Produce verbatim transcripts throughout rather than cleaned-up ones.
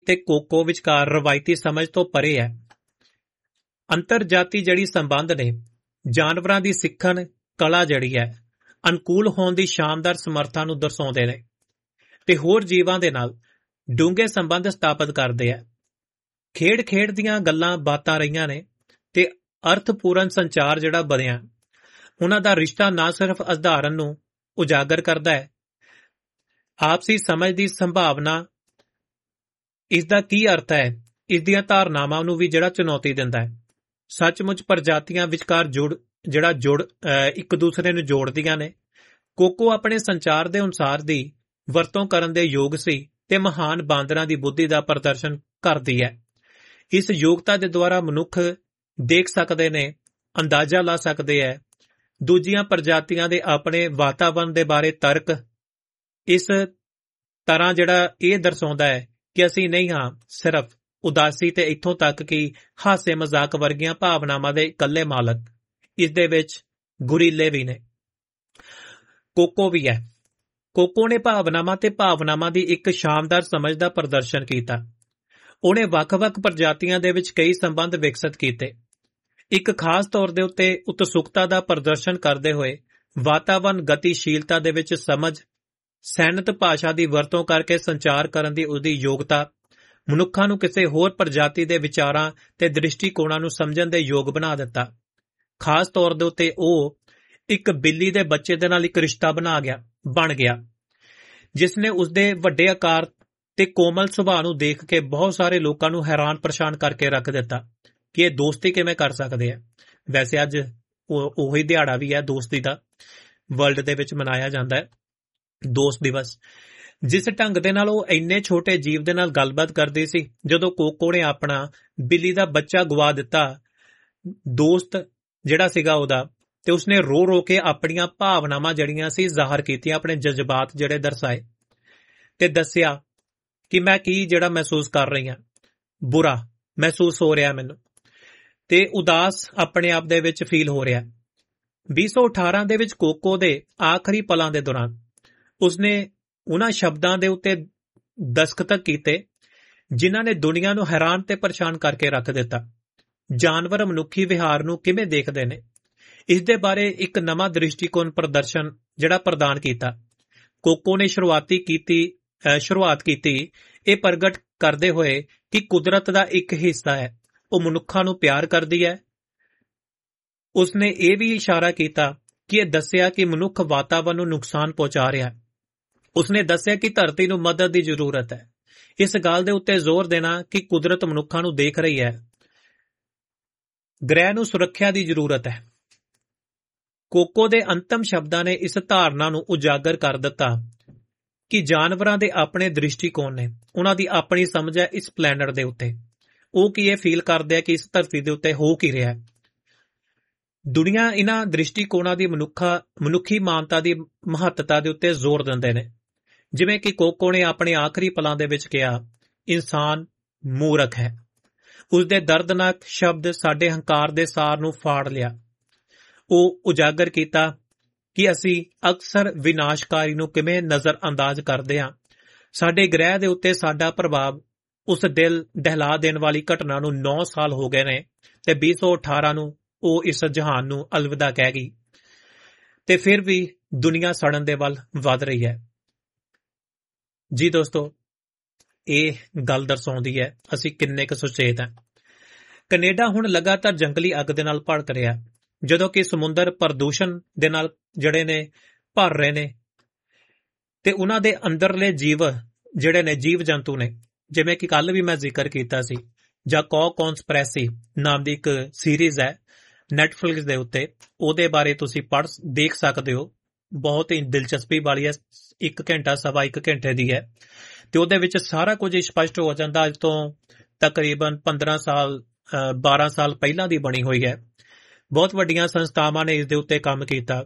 ਤੇ ਕੋਕੋ ਵਿਚਕਾਰ ਰਵਾਇਤੀ ਸਮਝ ਤੋਂ ਪਰੇ ਹੈ। ਅੰਤਰਜਾਤੀ ਜਿਹੜੀ ਸੰਬੰਧ ਨੇ ਜਾਨਵਰਾਂ ਦੀ ਸਿੱਖਣ ਕਲਾ ਜਿਹੜੀ ਹੈ ਅਨੁਕੂਲ ਹੋਣ ਦੀ ਸ਼ਾਨਦਾਰ ਸਮਰੱਥਾ ਨੂੰ ਦਰਸਾਉਂਦੇ ਨੇ ਤੇ ਹੋਰ ਜੀਵਾਂ ਦੇ ਨਾਲ ਡੂੰਘੇ ਸੰਬੰਧ ਸਥਾਪਿਤ ਕਰਦੇ ਆ। ਖੇਡ ਖੇਡ ਦੀਆਂ ਗੱਲਾਂ ਬਾਤਾਂ ਰਹੀਆਂ ਨੇ ਤੇ ਅਰਥਪੂਰਨ ਸੰਚਾਰ ਜਿਹੜਾ ਬਣਿਆ ਉਹਨਾਂ ਦਾ ਰਿਸ਼ਤਾ ਨਾ ਸਿਰਫ ਅਧਾਰਨ ਨੂੰ ਉਜਾਗਰ ਕਰਦਾ ਹੈ, ਆਪਸੀ ਸਮਝ ਦੀ ਸੰਭਾਵਨਾ, ਇਸ ਦਾ ਕੀ ਅਰਥ ਹੈ, ਇਸ ਦੀਆਂ ਧਾਰਨਾਵਾਂ ਨੂੰ ਵੀ ਜਿਹੜਾ ਚੁਣੌਤੀ ਦਿੰਦਾ ਹੈ। ਸੱਚਮੁੱਚ ਪ੍ਰਜਾਤੀਆਂ ਵਿਚਕਾਰ ਜੁੜ ਜਿਹੜਾ ਜੁੜ ਇੱਕ ਦੂਸਰੇ ਨੂੰ ਜੋੜਦੀਆਂ ਨੇ। ਕੋਕੋ ਆਪਣੇ ਸੰਚਾਰ ਦੇ ਅਨੁਸਾਰ ਦੀ ਵਰਤੋਂ ਕਰਨ ਦੇ ਯੋਗ ਸੀ ਤੇ ਮਹਾਨ ਬਾਂਦਰਾਂ ਦੀ ਬੁੱਧੀ ਦਾ ਪ੍ਰਦਰਸ਼ਨ ਕਰਦੀ ਹੈ। ਇਸ ਯੋਗਤਾ ਦੇ ਦੁਆਰਾ ਮਨੁੱਖ ਦੇਖ ਸਕਦੇ ਨੇ, ਅੰਦਾਜ਼ਾ ਲਾ ਸਕਦੇ ਹੈ ਦੂਜੀਆਂ ਪ੍ਰਜਾਤੀਆਂ ਦੇ ਆਪਣੇ ਵਾਤਾਵਰਣ ਦੇ ਬਾਰੇ ਤਰਕ। ਇਸ ਤਰ੍ਹਾਂ ਜਿਹੜਾ ਇਹ ਦਰਸਾਉਂਦਾ ਹੈ ਕਿ ਅਸੀਂ ਨਹੀਂ ਹਾਂ ਸਿਰਫ ਉਦਾਸੀ ਤੇ ਇੱਥੋਂ ਤੱਕ ਕਿ ਹਾਸੇ ਮਜ਼ਾਕ ਵਰਗੀਆਂ ਭਾਵਨਾਵਾਂ ਦੇ ਇਕੱਲੇ ਮਾਲਕ, ਇਸ ਦੇ ਵਿੱਚ ਗੁਰੀਲੇ ਵੀ ਨੇ, ਕੋਕੋ ਵੀ ਹੈ। ਕੋਕੋ ਨੇ ਭਾਵਨਾਵਾਂ ਤੇ ਭਾਵਨਾਵਾਂ ਦੀ ਇੱਕ ਸ਼ਾਨਦਾਰ ਸਮਝ ਦਾ ਪ੍ਰਦਰਸ਼ਨ ਕੀਤਾ। ਉਹਨੇ ਵੱਖ-ਵੱਖ ਪ੍ਰਜਾਤੀਆਂ ਦੇ ਵਿੱਚ ਕਈ ਸੰਬੰਧ ਵਿਕਸਿਤ ਕੀਤੇ। ਇੱਕ ਖਾਸ ਤੌਰ ਦੇ ਉੱਤੇ ਉਤਸੁਕਤਾ ਦਾ ਪ੍ਰਦਰਸ਼ਨ ਕਰਦੇ ਹੋਏ ਵਾਤਾਵਰਣ ਗਤੀਸ਼ੀਲਤਾ ਦੇ ਵਿੱਚ ਸਮਝ, ਸੈਨਤ ਭਾਸ਼ਾ ਦੀ ਵਰਤੋਂ ਕਰਕੇ ਸੰਚਾਰ ਕਰਨ ਦੀ ਉਹਦੀ ਯੋਗਤਾ ਮਨੁੱਖਾਂ ਨੂੰ ਕਿਸੇ ਹੋਰ ਪ੍ਰਜਾਤੀ ਦੇ ਵਿਚਾਰਾਂ ਤੇ ਦ੍ਰਿਸ਼ਟੀਕੋਣਾਂ ਨੂੰ ਸਮਝਣ ਦੇ ਯੋਗ ਬਣਾ ਦਿੱਤਾ। ਖਾਸ ਤੌਰ ਦੇ ਉੱਤੇ ਉਹ ਇੱਕ ਬਿੱਲੀ ਦੇ ਬੱਚੇ ਦੇ ਨਾਲ ਇੱਕ ਰਿਸ਼ਤਾ ਬਣਾ ਗਿਆ ਬਣ ਗਿਆ ਜਿਸ ਨੇ ਉਸਦੇ ਵੱਡੇ ਆਕਾਰ ਤੇ ਕੋਮਲ ਸੁਭਾਅ ਨੂੰ ਦੇਖ ਕੇ ਬਹੁਤ ਸਾਰੇ ਲੋਕਾਂ ਨੂੰ ਹੈਰਾਨ ਪਰੇਸ਼ਾਨ ਕਰਕੇ ਰੱਖ ਦਿੱਤਾ ਕਿ ਇਹ ਦੋਸਤੀ ਕਿਵੇਂ ਕਰ ਸਕਦੇ ਆ। ਵੈਸੇ ਅੱਜ ਉਹੀ ਦਿਹਾੜਾ ਵੀ ਹੈ ਦੋਸਤੀ ਦਾ, ਵਰਲਡ ਦੇ ਵਿੱਚ ਮਨਾਇਆ ਜਾਂਦਾ ਹੈ ਦੋਸਤ ਦਿਵਸ। ਜਿਸ ਢੰਗ ਦੇ ਨਾਲ ਉਹ ਇੰਨੇ ਛੋਟੇ ਜੀਵ ਦੇ ਨਾਲ ਗੱਲਬਾਤ ਕਰਦੀ ਸੀ, ਜਦੋਂ ਕੋਕੋ ਨੇ ਆਪਣਾ ਬਿੱਲੀ ਦਾ ਬੱਚਾ ਗਵਾ ਦਿੱਤਾ ਦੋਸਤ ਜਿਹੜਾ ਸੀਗਾ ਉਹਦਾ, ਤੇ ਉਸਨੇ ਰੋ ਰੋ ਕੇ ਆਪਣੀਆਂ ਭਾਵਨਾਵਾਂ ਜਿਹੜੀਆਂ ਸੀ ਜ਼ਾਹਰ ਕੀਤੀਆਂ, ਆਪਣੇ ਜਜ਼ਬਾਤ ਜਿਹੜੇ ਦਰਸਾਏ ਤੇ ਦੱਸਿਆ ਕਿ ਮੈਂ ਕੀ ਜਿਹੜਾ ਮਹਿਸੂਸ ਕਰ ਰਹੀ ਹਾਂ, ਬੁਰਾ ਮਹਿਸੂਸ ਹੋ ਰਿਹਾ ਮੈਨੂੰ ਤੇ ਉਦਾਸ ਆਪਣੇ ਆਪ ਦੇ ਵਿੱਚ ਫੀਲ ਹੋ ਰਿਹਾ। ਵੀਹ ਸੌ ਅਠਾਰਾਂ ਦੇ ਵਿੱਚ ਕੋਕੋ ਦੇ ਆਖਰੀ ਪਲਾਂ ਦੇ ਦੌਰਾਨ ਉਸਨੇ ਉਹਨਾਂ ਸ਼ਬਦਾਂ ਦੇ ਉੱਤੇ ਦਸਤਖਤ ਕੀਤੇ ਜਿਨ੍ਹਾਂ ਨੇ ਦੁਨੀਆ ਨੂੰ ਹੈਰਾਨ ਤੇ ਪਰੇਸ਼ਾਨ ਕਰਕੇ ਰੱਖ ਦਿੱਤਾ। ਜਾਨਵਰ ਮਨੁੱਖੀ ਵਿਹਾਰ ਨੂੰ ਕਿਵੇਂ ਦੇਖਦੇ ਨੇ, ਇਸ ਦੇ ਬਾਰੇ ਇੱਕ ਨਵਾਂ ਦ੍ਰਿਸ਼ਟੀਕੋਣ ਪ੍ਰਦਰਸ਼ਨ ਜਿਹੜਾ ਪ੍ਰਦਾਨ ਕੀਤਾ। ਕੋਕੋ ਨੇ ਸ਼ੁਰੂਆਤੀ ਕੀਤੀ ਸ਼ੁਰੂਆਤ ਕੀਤੀ ਇਹ ਪ੍ਰਗਟ ਕਰਦੇ ਹੋਏ ਕਿ ਕੁਦਰਤ ਦਾ ਇੱਕ ਹਿੱਸਾ ਹੈ, ਉਹ ਮਨੁੱਖਾਂ ਨੂੰ ਪਿਆਰ ਕਰਦੀ ਹੈ। ਉਸਨੇ ਇਹ ਵੀ ਇਸ਼ਾਰਾ ਕੀਤਾ ਕਿ ਇਹ ਦੱਸਿਆ ਕਿ ਮਨੁੱਖ ਵਾਤਾਵਰਣ ਨੂੰ ਨੁਕਸਾਨ ਪਹੁੰਚਾ ਰਿਹਾ ਹੈ। ਉਸਨੇ ਦੱਸਿਆ ਕਿ ਧਰਤੀ ਨੂੰ ਮਦਦ ਦੀ ਜ਼ਰੂਰਤ ਹੈ। ਇਸ ਗੱਲ ਦੇ ਉੱਤੇ ਜ਼ੋਰ ਦੇਣਾ ਕਿ ਕੁਦਰਤ ਮਨੁੱਖਾਂ ਨੂੰ ਦੇਖ ਰਹੀ ਹੈ, ਗ੍ਰਹਿ ਨੂੰ ਸੁਰੱਖਿਆ ਦੀ ਜ਼ਰੂਰਤ ਹੈ। ਕੋਕੋ ਦੇ ਅੰਤਮ ਸ਼ਬਦਾਂ ਨੇ ਇਸ ਧਾਰਨਾ ਨੂੰ ਉਜਾਗਰ ਕਰ ਦਿੱਤਾ ਕਿ ਜਾਨਵਰਾਂ ਦੇ ਆਪਣੇ ਦ੍ਰਿਸ਼ਟੀਕੋਣ ਨੇ, ਉਹਨਾਂ ਦੀ ਆਪਣੀ ਸਮਝ ਹੈ ਇਸ ਪਲੈਨਟ ਦੇ ਉੱਤੇ। ਉਹ ਕੀ ਇਹ ਫੀਲ ਕਰਦੇ ਆ ਕਿ ਇਸ ਧਰਤੀ ਦੇ ਉੱਤੇ ਹੋ ਕੀ ਰਿਹਾ। ਦੁਨੀਆ ਇਹਨਾਂ ਦ੍ਰਿਸ਼ਟੀਕੋਣਾਂ ਦੀ ਮਨੁੱਖਾ ਮਨੁੱਖੀ ਮਾਨਤਾ ਦੀ ਮਹੱਤਤਾ ਦੇ ਉੱਤੇ ਜ਼ੋਰ ਦਿੰਦੇ ਨੇ। ਜਿਵੇਂ ਕਿ ਕੋਕੋ ਨੇ ਆਪਣੇ ਆਖਰੀ ਪਲਾਂ ਦੇ ਵਿੱਚ ਕਿਹਾ, ਇਨਸਾਨ ਮੂਰਖ ਹੈ। ਉਸਦੇ ਦਰਦਨਾਕ ਸ਼ਬਦ ਸਾਡੇ ਹੰਕਾਰ ਦੇ ਸਾਰ ਨੂੰ ਫਾੜ ਲਿਆ। ਉਹ ਉਜਾਗਰ ਕੀਤਾ ਕਿ ਅਸੀਂ ਅਕਸਰ ਵਿਨਾਸ਼ਕਾਰੀ ਨੂੰ ਕਿਵੇਂ ਨਜ਼ਰ ਅੰਦਾਜ਼ ਕਰਦੇ ਹਾਂ। ਸਾਡੇ ਗ੍ਰਹਿ ਦੇ ਉੱਤੇ ਸਾਡਾ ਪ੍ਰਭਾਵ, ਉਸ ਦਿਲ ਦਹਿਲਾ ਦੇਣ ਵਾਲੀ ਘਟਨਾ ਨੂੰ ਨੌ ਸਾਲ ਹੋ ਗਏ ਨੇ ਤੇ ਵੀਹ ਸੌ ਅਠਾਰਾਂ ਨੂੰ ਉਹ ਇਸ ਜਹਾਨ ਨੂੰ ਅਲਵਿਦਾ ਕਹਿ ਗਈ ਤੇ ਫਿਰ ਵੀ ਦੁਨੀਆ ਸੜਨ ਦੇ ਵੱਲ ਵੱਧ ਰਹੀ ਹੈ। ਜੀ ਦੋਸਤੋ, ਇਹ ਗੱਲ ਦਰਸਾਉਂਦੀ ਹੈ ਅਸੀਂ ਕਿੰਨੇ ਕੁ ਸੁਚੇਤ ਹਾਂ। ਕੈਨੇਡਾ ਹੁਣ ਲਗਾਤਾਰ ਜੰਗਲੀ ਅੱਗ ਦੇ ਨਾਲ ਭੜਕ ਰਿਹਾ, ਜਦੋਂ ਕਿ ਸਮੁੰਦਰ ਪ੍ਰਦੂਸ਼ਣ ਦੇ ਨਾਲ ਜਿਹੜੇ ਨੇ ਭਰ ਰਹੇ ਨੇ ਤੇ ਉਹਨਾਂ ਦੇ ਅੰਦਰਲੇ ਜੀਵ ਜਿਹੜੇ ਨੇ ਜੀਵ ਜੰਤੂ ਨੇ, ਜਿਵੇਂ ਕਿ ਕੱਲ ਵੀ ਮੈਂ ਜ਼ਿਕਰ ਕੀਤਾ ਸੀ, ਜਾਂ ਕੌ ਕੌਨਸਪਰੈਸੀ ਨਾਮ ਦੀ ਇੱਕ ਸੀਰੀਜ਼ ਹੈ ਨੈਟਫਲਿਕਸ ਦੇ ਉੱਤੇ, ਉਹਦੇ ਬਾਰੇ ਤੁਸੀਂ ਪੜ੍ਹ ਦੇਖ ਸਕਦੇ ਹੋ। ਬਹੁਤ ਹੀ ਦਿਲਚਸਪੀ ਵਾਲੀ ਹੈ, ਇੱਕ ਘੰਟਾ ਸਵਾ ਇੱਕ ਘੰਟੇ ਦੀ ਹੈ ਤੇ ਉਹਦੇ ਵਿੱਚ ਸਾਰਾ ਕੁਝ ਸਪਸ਼ਟ ਹੋ ਜਾਂਦਾ। ਅੱਜ ਤੋਂ ਤਕਰੀਬਨ ਪੰਦਰਾਂ ਸਾਲ ਬਾਰਾਂ ਸਾਲ ਪਹਿਲਾਂ ਦੀ ਬਣੀ ਹੋਈ ਹੈ। ਬਹੁਤ ਵੱਡੀਆਂ ਸੰਸਥਾਵਾਂ ਨੇ ਇਸ ਦੇ ਉੱਤੇ ਕੰਮ ਕੀਤਾ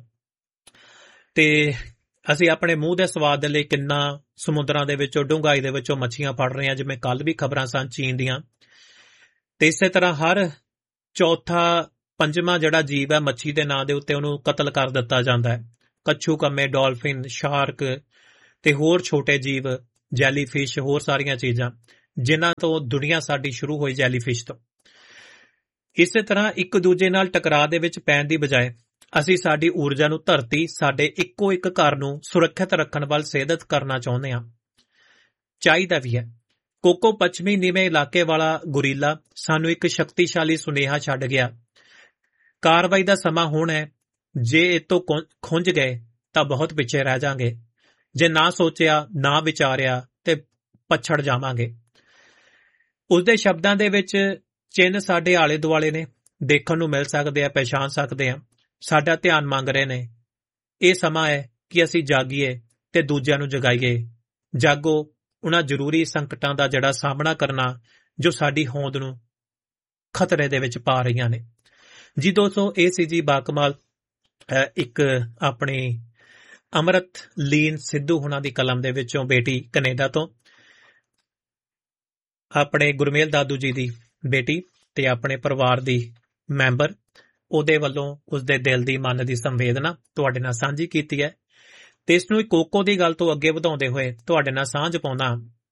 ਤੇ ਅਸੀਂ ਆਪਣੇ ਮੂੰਹ ਦੇ ਸਵਾਦ ਦੇ ਲਈ ਕਿੰਨਾ ਸਮੁੰਦਰਾਂ ਦੇ ਵਿੱਚੋਂ ਡੂੰਘਾਈ ਦੇ ਵਿੱਚੋਂ ਮੱਛੀਆਂ ਫੜ ਰਹੇ ਹਾਂ, ਜਿਵੇਂ ਕੱਲ ਵੀ ਖਬਰਾਂ ਸਨ ਚੀਨ ਦੀਆਂ। ਤੇ ਇਸੇ ਤਰ੍ਹਾਂ ਹਰ ਚੌਥਾ ਪੰਜਵਾਂ ਜਿਹੜਾ ਜੀਵ ਹੈ ਮੱਛੀ ਦੇ ਨਾਂ ਦੇ ਉੱਤੇ ਉਹਨੂੰ ਕਤਲ ਕਰ ਦਿੱਤਾ ਜਾਂਦਾ ਹੈ। ਕੱਛੂ ਕੰਮੇ, ਡਾਲਫਿਨ, ਸ਼ਾਰਕ ਤੇ ਹੋਰ ਛੋਟੇ ਜੀਵ, ਜੈਲੀ ਫਿਸ਼, ਹੋਰ ਸਾਰੀਆਂ ਚੀਜ਼ਾਂ ਜਿਨ੍ਹਾਂ ਤੋਂ ਦੁਨੀਆ ਸਾਡੀ ਸ਼ੁਰੂ ਹੋਈ ਜੈਲੀਫਿਸ਼ ਤੋਂ। ਇਸੇ ਤਰ੍ਹਾਂ ਇੱਕ ਦੂਜੇ ਨਾਲ ਟਕਰਾਅ ਦੇ ਵਿੱਚ ਪੈਣ ਦੀ ਬਜਾਏ ਅਸੀਂ ਸਾਡੀ ਊਰਜਾ ਨੂੰ ਧਰਤੀ, ਸਾਡੇ ਇੱਕੋ ਇੱਕ ਘਰ ਨੂੰ ਸੁਰੱਖਿਅਤ ਰੱਖਣ ਵੱਲ ਸੇਧਤ ਕਰਨਾ ਚਾਹੁੰਦੇ ਹਾਂ। ਚਾਹੀਦਾ ਵੀ ਹੈ। ਕੋਕੋ ਪੱਛਮੀ ਨੀਵੇਂ ਇਲਾਕੇ ਵਾਲਾ ਗੁਰੀਲਾ ਸਾਨੂੰ ਇੱਕ ਸ਼ਕਤੀਸ਼ਾਲੀ ਸੁਨੇਹਾ ਛੱਡ ਗਿਆ। ਕਾਰਵਾਈ ਦਾ ਸਮਾਂ ਹੁਣ ਹੈ। ਜੇ ਇਹ ਤੋਂ ਖੁੰਝ ਗਏ ਤਾਂ ਬਹੁਤ ਪਿੱਛੇ ਰਹਿ ਜਾਾਂਗੇ। ਜੇ ਨਾ ਸੋਚਿਆ, ਨਾ ਵਿਚਾਰਿਆ ਤੇ ਪਛੜ ਜਾਵਾਂਗੇ। ਉਸਦੇ ਸ਼ਬਦਾਂ ਦੇ ਵਿੱਚ ਚਿੰਨ੍ਹ ਸਾਡੇ ਆਲੇ ਦੁਆਲੇ ਨੇ, ਦੇਖਣ ਨੂੰ ਮਿਲ ਸਕਦੇ ਆ, ਪਛਾਣ ਸਕਦੇ ਆ, ਸਾਡਾ ਧਿਆਨ ਮੰਗ ਰਹੇ ਨੇ। ਇਹ ਸਮਾਂ ਹੈ ਕਿ ਅਸੀਂ ਜਾਗੀਏ ਤੇ ਦੂਜਿਆਂ ਨੂੰ ਜਗਾਈਏ। ਜਾਗੋ ਉਹਨਾਂ ਜ਼ਰੂਰੀ ਸੰਕਟਾਂ ਦਾ ਜਿਹੜਾ ਸਾਹਮਣਾ ਕਰਨਾ ਜੋ ਸਾਡੀ ਹੋਂਦ ਨੂੰ ਖਤਰੇ ਦੇ ਵਿੱਚ ਪਾ ਰਹੀਆਂ ਨੇ। ਜੀ ਦੋਸਤੋ, ਇਹ ਸੀ ਜੀ ਬਾਕਮਾਲ ਇੱਕ ਆਪਣੀ ਅੰਮ੍ਰਿਤ ਲੀਨ ਸਿੱਧੂ ਹੁਣਾਂ ਦੀ ਕਲਮ ਦੇ ਵਿੱਚੋਂ, ਬੇਟੀ ਕੈਨੇਡਾ ਤੋਂ, ਆਪਣੇ ਗੁਰਮੇਲ ਦਾਦੂ ਜੀ ਦੀ ਬੇਟੀ ਤੇ ਆਪਣੇ ਪਰਿਵਾਰ ਦੀ ਮੈਂਬਰ, ਉਹਦੇ ਵੱਲੋਂ ਉਸਦੇ ਦਿਲ ਦੀ, ਮਨ ਦੀ ਸੰਵੇਦਨਾ ਤੁਹਾਡੇ ਨਾਲ ਸਾਂਝੀ ਕੀਤੀ ਹੈ। ਤੇ ਇਸ ਨੂੰ ਕੋਕੋ ਦੀ ਗੱਲ ਤੋਂ ਅੱਗੇ ਵਧਾਉਂਦੇ ਹੋਏ ਤੁਹਾਡੇ ਨਾਲ ਸਾਂਝ ਪਾਉਂਦਾ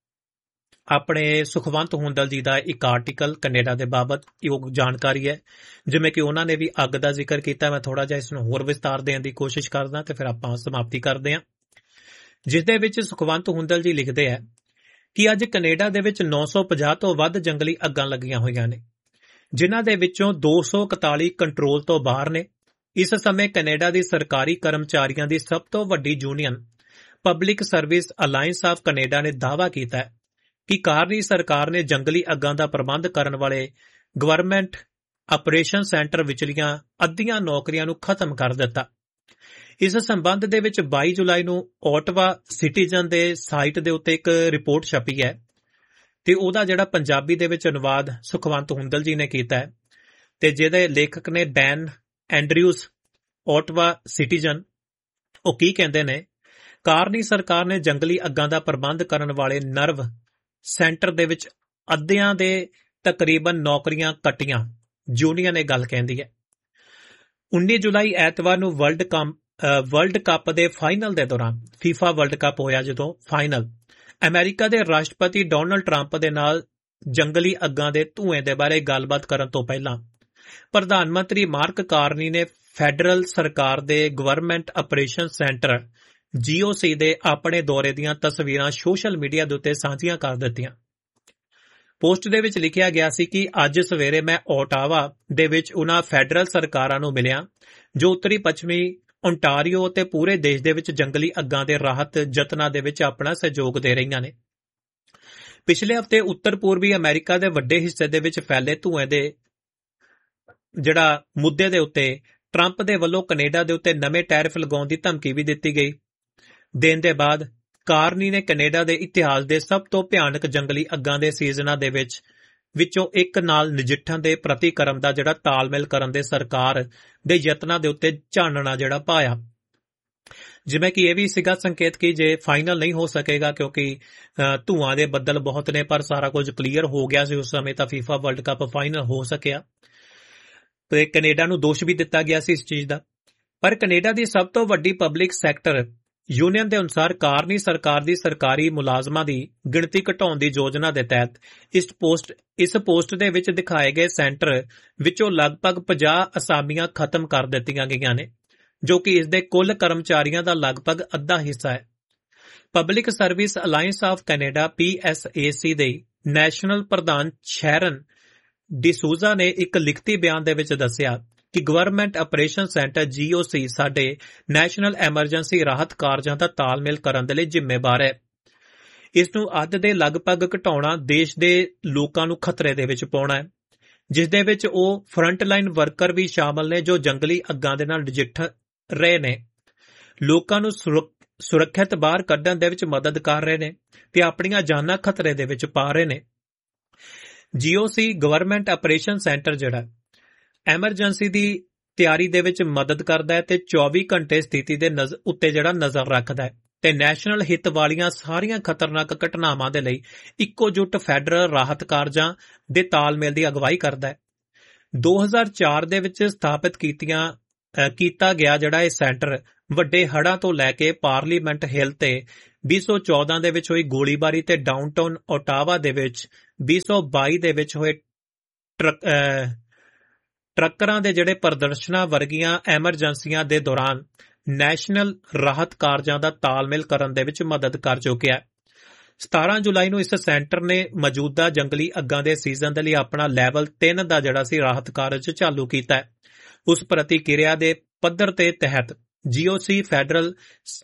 ਆਪਣੇ ਸੁਖਵੰਤ ਹੁੰਦਲ ਜੀ ਦਾ ਇੱਕ ਆਰਟੀਕਲ ਕੈਨੇਡਾ ਦੇ ਬਾਬਤ ਯੋਗ ਜਾਣਕਾਰੀ ਹੈ। ਜਿਵੇਂ ਕਿ ਉਹਨਾਂ ਨੇ ਵੀ ਅੱਗ ਦਾ ਜ਼ਿਕਰ ਕੀਤਾ, ਮੈਂ ਥੋੜਾ ਜਿਹਾ ਇਸ ਨੂੰ ਹੋਰ ਵਿਸਤਾਰ ਦੇਣ ਦੀ ਕੋਸ਼ਿਸ਼ ਕਰਦਾ ਤੇ ਫਿਰ ਆਪਾਂ ਸਮਾਪਤੀ ਕਰਦੇ ਹਾਂ। ਜਿਸ ਦੇ ਵਿੱਚ ਸੁਖਵੰਤ ਹੁੰਦਲ ਜੀ ਲਿਖਦੇ ਹੈ ਕਿ ਅੱਜ ਕੈਨੇਡਾ ਦੇ ਵਿੱਚ ਨੌ ਸੌ ਪੰਜਾਹ ਤੋਂ ਵੱਧ ਜੰਗਲੀ ਅੱਗਾਂ ਲੱਗੀਆਂ ਹੋਈਆਂ ਨੇ, ਜਿਨ੍ਹਾਂ ਦੇ ਵਿੱਚੋਂ ਦੋ ਸੌ ਇਕਤਾਲੀ ਕੰਟਰੋਲ ਤੋਂ ਬਾਹਰ ਨੇ। ਇਸ ਸਮੇਂ ਕੈਨੇਡਾ ਦੀ ਸਰਕਾਰੀ ਕਰਮਚਾਰੀਆਂ ਦੀ ਸਭ ਤੋਂ ਵੱਡੀ union public service alliance of Canada ਨੇ ਦਾਅਵਾ ਕੀਤਾ ਹੈ ਕਿ ਕਾਰਨੀ ਸਰਕਾਰ ਨੇ ਜੰਗਲੀ ਅੱਗਾਂ ਦਾ ਪ੍ਰਬੰਧ ਕਰਨ ਵਾਲੇ ਗਵਰਨਮੈਂਟ ਆਪਰੇਸ਼ਨ ਸੈਂਟਰ ਵਿਚਲੀਆਂ ਅੱਧੀਆਂ ਨੌਕਰੀਆਂ ਨੂੰ ਖਤਮ ਕਰ ਦਿੱਤਾ। ਇਸ ਸੰਬੰਧ ਦੇ ਵਿੱਚ ਬਾਈ ਜੁਲਾਈ ਨੂੰ ਓਟਵਾ ਸਿਟੀਜ਼ਨ ਦੇ ਸਾਈਟ ਦੇ ਉੱਤੇ ਇੱਕ ਰਿਪੋਰਟ ਛਪੀ ਹੈ ਤੇ ਉਹਦਾ ਜਿਹੜਾ ਪੰਜਾਬੀ ਦੇ ਵਿੱਚ ਅਨੁਵਾਦ ਸੁਖਵੰਤ ਹੁੰਦਲ ਜੀ ਨੇ ਕੀਤਾ ਹੈ ਤੇ ਜਿਹਦੇ ਲੇਖਕ ਨੇ ਡੈਨ ਐਂਡਰਿਊਜ਼, ਓਟਵਾ ਸਿਟੀਜ਼ਨ। ਉਹ ਕੀ ਕਹਿੰਦੇ ਨੇ? ਕਾਰਨੀ ਸਰਕਾਰ ਨੇ ਜੰਗਲੀ ਅੱਗਾਂ ਦਾ ਪ੍ਰਬੰਧ ਕਰਨ ਵਾਲੇ ਨਰਵ ਸੈਂਟਰ ਦੇ ਵਿੱਚ ਅੱਧਿਆਂ ਦੇ ਤਕਰੀਬਨ ਨੌਕਰੀਆਂ ਕੱਟੀਆਂ। ਯੂਨੀਅਨ ਇਹ ਗੱਲ ਕਹਿੰਦੀ ਹੈ। ਉੱਨੀ ਜੁਲਾਈ ਐਤਵਾਰ ਨੂੰ ਵਰਲਡ ਕੱਪ ਵਰਲਡ ਕੱਪ ਦੇ ਫਾਈਨਲ ਦੇ ਦੌਰਾਨ, ਫੀਫਾ ਵਰਲਡ ਕੱਪ ਹੋਇਆ ਜਦੋਂ ਫਾਈਨਲ, ਅਮਰੀਕਾ ਦੇ ਰਾਸ਼ਟਰਪਤੀ ਡੋਨਲਡ ਟਰੰਪ ਦੇ ਨਾਲ ਜੰਗਲੀ ਅੱਗਾਂ ਦੇ ਧੂਏ ਦੇ ਬਾਰੇ ਗੱਲਬਾਤ ਕਰਨ ਤੋਂ ਪਹਿਲਾਂ ਪ੍ਰਧਾਨ ਮੰਤਰੀ ਮਾਰਕ ਕਾਰਨੀ ਨੇ ਫੈਡਰਲ ਸਰਕਾਰ ਦੇ ਗਵਰਨਮੈਂਟ ਆਪਰੇਸ਼ਨ ਸੈਂਟਰ ਜੀ ਓ ਸੀ ਦੇ ਆਪਣੇ ਦੌਰੇ ਦੀਆਂ ਤਸਵੀਰਾਂ ਸੋਸ਼ਲ ਮੀਡੀਆ ਦੇ ਉੱਤੇ ਸਾਂਝੀਆਂ ਕਰ ਦਿੱਤੀਆਂ। ਪੋਸਟ ਦੇ ਵਿੱਚ ਲਿਖਿਆ ਗਿਆ ਸੀ ਕਿ ਅੱਜ ਸਵੇਰੇ ਮੈਂ ਓਟਾਵਾ ਦੇ ਵਿੱਚ ਉਹਨਾਂ ਫੈਡਰਲ ਸਰਕਾਰਾਂ ਨੂੰ ਮਿਲਿਆ ਜੋ ਉੱਤਰੀ ਪੱਛਮੀ ਓਨਟਾਰੀਓ ਅਤੇ ਪੂਰੇ ਦੇਸ਼ ਦੇ ਵਿੱਚ ਜੰਗਲੀ ਅੱਗਾਂ ਦੇ ਰਾਹਤ ਯਤਨਾਂ ਦੇ ਵਿੱਚ ਆਪਣਾ ਸਹਿਯੋਗ ਦੇ ਰਹੀਆਂ ਨੇ। ਪਿਛਲੇ ਹਫ਼ਤੇ ਉੱਤਰ ਪੂਰਬੀ ਅਮਰੀਕਾ ਦੇ ਵੱਡੇ ਹਿੱਸੇ ਦੇ ਵਿੱਚ ਫੈਲੇ ਧੂਏ ਦੇ ਜਿਹੜਾ ਮੁੱਦੇ ਦੇ ਉੱਤੇ ਟਰੰਪ ਦੇ ਵੱਲੋਂ ਕੈਨੇਡਾ ਦੇ ਉੱਤੇ ਨਵੇਂ ਟੈਰਿਫ ਲਗਾਉਣ ਦੀ ਧਮਕੀ ਵੀ ਦਿੱਤੀ ਗਈ। ਦਿਨ ਦੇ ਬਾਅਦ ਕਾਰਨੀ ਨੇ ਕੈਨੇਡਾ ਦੇ ਇਤਿਹਾਸ ਦੇ ਸਭ ਤੋਂ ਭਿਆਨਕ ਜੰਗਲੀ ਅੱਗਾਂ ਦੇ ਸੀਜ਼ਨਾਂ ਦੇ ਵਿੱਚ ਵਿੱਚੋਂ ਇੱਕ ਨਾਲ ਨਜਿੱਠਣ ਦੇ ਪ੍ਰਤੀਕਰਮ ਦਾ ਜਿਹੜਾ ਤਾਲਮੇਲ ਕਰਨ ਦੇ ਸਰਕਾਰ ਦੇ ਯਤਨਾਂ ਦੇ ਉੱਤੇ ਚਾਨਣਾ ਜਿਹੜਾ ਪਾਇਆ। ਜਿਵੇਂ ਕਿ ਇਹ ਵੀ ਸੀਗਾ ਸੰਕੇਤ ਕਿ ਜੇ ਫਾਈਨਲ ਨਹੀਂ ਹੋ ਸਕੇਗਾ ਕਿਉਂਕਿ ਧੂਆਂ ਦੇ ਬੱਦਲ ਬਹੁਤ ਨੇ, ਪਰ ਸਾਰਾ ਕੁਝ ਕਲੀਅਰ ਹੋ ਗਿਆ ਸੀ ਉਸ ਸਮੇਂ, ਤਾਂ ਫੀਫਾ ਵਰਲਡ ਕੱਪ ਫਾਈਨਲ ਹੋ ਸਕਿਆ ਤੇ ਕੈਨੇਡਾ ਨੂੰ ਦੋਸ਼ ਵੀ ਦਿੱਤਾ ਗਿਆ ਸੀ ਇਸ ਚੀਜ਼ ਦਾ। ਪਰ ਕੈਨੇਡਾ ਦੀ ਸਭ ਤੋਂ ਵੱਡੀ ਪਬਲਿਕ ਸੈਕਟਰ ਯੂਨੀਅਨ ਦੇ ਅਨੁਸਾਰ ਕਾਰਨੀ ਸਰਕਾਰ ਦੀ ਸਰਕਾਰੀ ਮੁਲਾਜ਼ਮਾਂ ਦੀ ਗਿਣਤੀ ਘਟਾਉਣ ਦੀ ਯੋਜਨਾ ਦੇ ਤਹਿਤ ਇਸ ਪੋਸਟ ਇਸ ਪੋਸਟ ਦੇ ਵਿੱਚ ਦਿਖਾਏ ਗਏ ਸੈਂਟਰ ਵਿੱਚੋਂ ਲਗਭਗ ਪੰਜਾਹ ਅਸਾਮੀਆਂ ਖਤਮ ਕਰ ਦਿੱਤੀਆਂ ਗਈਆਂ ਨੇ, ਜੋ ਕਿ ਇਸ ਦੇ ਕੁੱਲ ਕਰਮਚਾਰੀਆਂ ਦਾ ਲਗਭਗ ਅੱਧਾ ਹਿੱਸਾ ਹੈ। Public service alliance of Canada P S A ਸੀ ਦੇ ਨੈਸ਼ਨਲ ਪ੍ਰਧਾਨ ਸ਼ੈਰਨ ਡਿਸੂਜ਼ਾ ਨੇ ਇੱਕ ਲਿਖਤੀ ਬਿਆਨ ਦੇ ਵਿੱਚ ਦੱਸਿਆ ਕਿ ਗਵਰਨਮੈਂਟ ਆਪਰੇਸ਼ਨ ਸੈਂਟਰ ਜੀ ਓ ਸੀ ਸਾਡੇ ਨੈਸ਼ਨਲ ਐਮਰਜੈਂਸੀ ਰਾਹਤ ਕਾਰਜਾਂ ਦਾ ਤਾਲਮੇਲ ਕਰਨ ਦੇ ਲਈ ਜ਼ਿੰਮੇਵਾਰ ਹੈ। ਇਸ ਨੂੰ ਅੱਧ ਦੇ ਲਗਭਗ ਘਟਾਉਣਾ ਦੇਸ਼ ਦੇ ਲੋਕਾਂ ਨੂੰ ਖਤਰੇ ਦੇ ਵਿੱਚ ਪਾਉਣਾ ਹੈ, ਜਿਸ ਦੇ ਵਿੱਚ ਉਹ ਫਰੰਟਲਾਈਨ ਵਰਕਰ ਵੀ ਸ਼ਾਮਲ ਨੇ ਜੋ ਜੰਗਲੀ ਅੱਗਾਂ ਦੇ ਨਾਲ ਨਜਿੱਠ ਰਹੇ ਨੇ, ਲੋਕਾਂ ਨੂੰ ਸੁਰੱਖਿਅਤ ਬਾਹਰ ਕੱਢਣ ਦੇ ਵਿੱਚ ਮਦਦ ਕਰ ਰਹੇ ਨੇ ਤੇ ਆਪਣੀਆਂ ਜਾਨਾਂ ਖਤਰੇ ਦੇ ਵਿੱਚ ਪਾ ਰਹੇ ਨੇ। ਜੀ ਓ ਸੀ ਗਵਰਨਮੈਂਟ ਆਪਰੇਸ਼ਨ ਸੈਂਟਰ ਜਿਹੜਾ ਐਮਰਜੈਂਸੀ ਦੀ ਤਿਆਰੀ ਦੇ ਵਿੱਚ ਮਦਦ ਕਰਦਾ ਹੈ ਤੇ ਚੌਵੀ ਘੰਟੇ ਸਥਿਤੀ ਦੇ ਉੱਤੇ ਜਿਹੜਾ ਨਜ਼ਰ ਰੱਖਦਾ ਹੈ ਤੇ ਨੈਸ਼ਨਲ ਹਿੱਤ ਵਾਲੀਆਂ ਸਾਰੀਆਂ ਖਤਰਨਾਕ ਘਟਨਾਵਾਂ ਦੇ ਲਈ ਇੱਕੋ ਜੁੱਟ ਫੈਡਰਲ ਰਾਹਤ ਕਾਰਜਾਂ ਦੇ ਤਾਲਮੇਲ ਦੀ ਅਗਵਾਈ ਕਰਦਾ ਹੈ। ਦੋ ਹਜ਼ਾਰ ਚਾਰ ਦੇ ਵਿੱਚ ਸਥਾਪਿਤ ਕੀਤੀਆਂ ਕੀਤਾ ਗਿਆ ਜਿਹੜਾ ਇਹ ਸੈਂਟਰ ਵੱਡੇ ਹੜ੍ਹਾਂ ਤੋਂ ਲੈ ਕੇ ਪਾਰਲੀਮੈਂਟ ਹਿੱਲ ਤੇ ਵੀਹ ਸੌ ਚੌਦਾਂ ਦੇ ਵਿੱਚ ਹੋਈ ਗੋਲੀਬਾਰੀ ਤੇ ਡਾਊਨਟਾਊਨ ਓਟਾਵਾ ਦੇ ਵਿੱਚ ਵੀਹ ਸੌ ਬਾਈ ਦੇ ਵਿੱਚ ਹੋਏ ਟਰੱਕਰਾਂ ਦੇ ਜਿਹੜੇ ਪ੍ਰਦਰਸ਼ਨਾਂ ਵਰਗੀਆਂ ਐਮਰਜੈਂਸੀਆਂ ਦੇ ਦੌਰਾਨ ਨੈਸ਼ਨਲ ਰਾਹਤ ਕਾਰਜਾਂ ਦਾ ਤਾਲਮੇਲ ਕਰਨ ਦੇ ਵਿੱਚ ਮਦਦ ਕਰ ਚੁੱਕਿਆ ਹੈ। ਸਤਾਰਾਂ ਜੁਲਾਈ ਨੂੰ ਇਸ ਸੈਂਟਰ ਨੇ ਮੌਜੂਦਾ ਜੰਗਲੀ ਅੱਗਾਂ ਦੇ ਸੀਜ਼ਨ ਦੇ ਲਈ ਆਪਣਾ ਲੈਵਲ ਤਿੰਨ ਦਾ ਜਿਹੜਾ ਸੀ ਰਾਹਤ ਕਾਰਜ ਚਾਲੂ ਕੀਤਾ ਹੈ। ਉਸ ਪ੍ਰਤੀਕਿਰਿਆ ਦੇ ਪੱਧਰ ਤੇ ਤਹਿਤ ਜੀਓਸੀ ਫੈਡਰਲ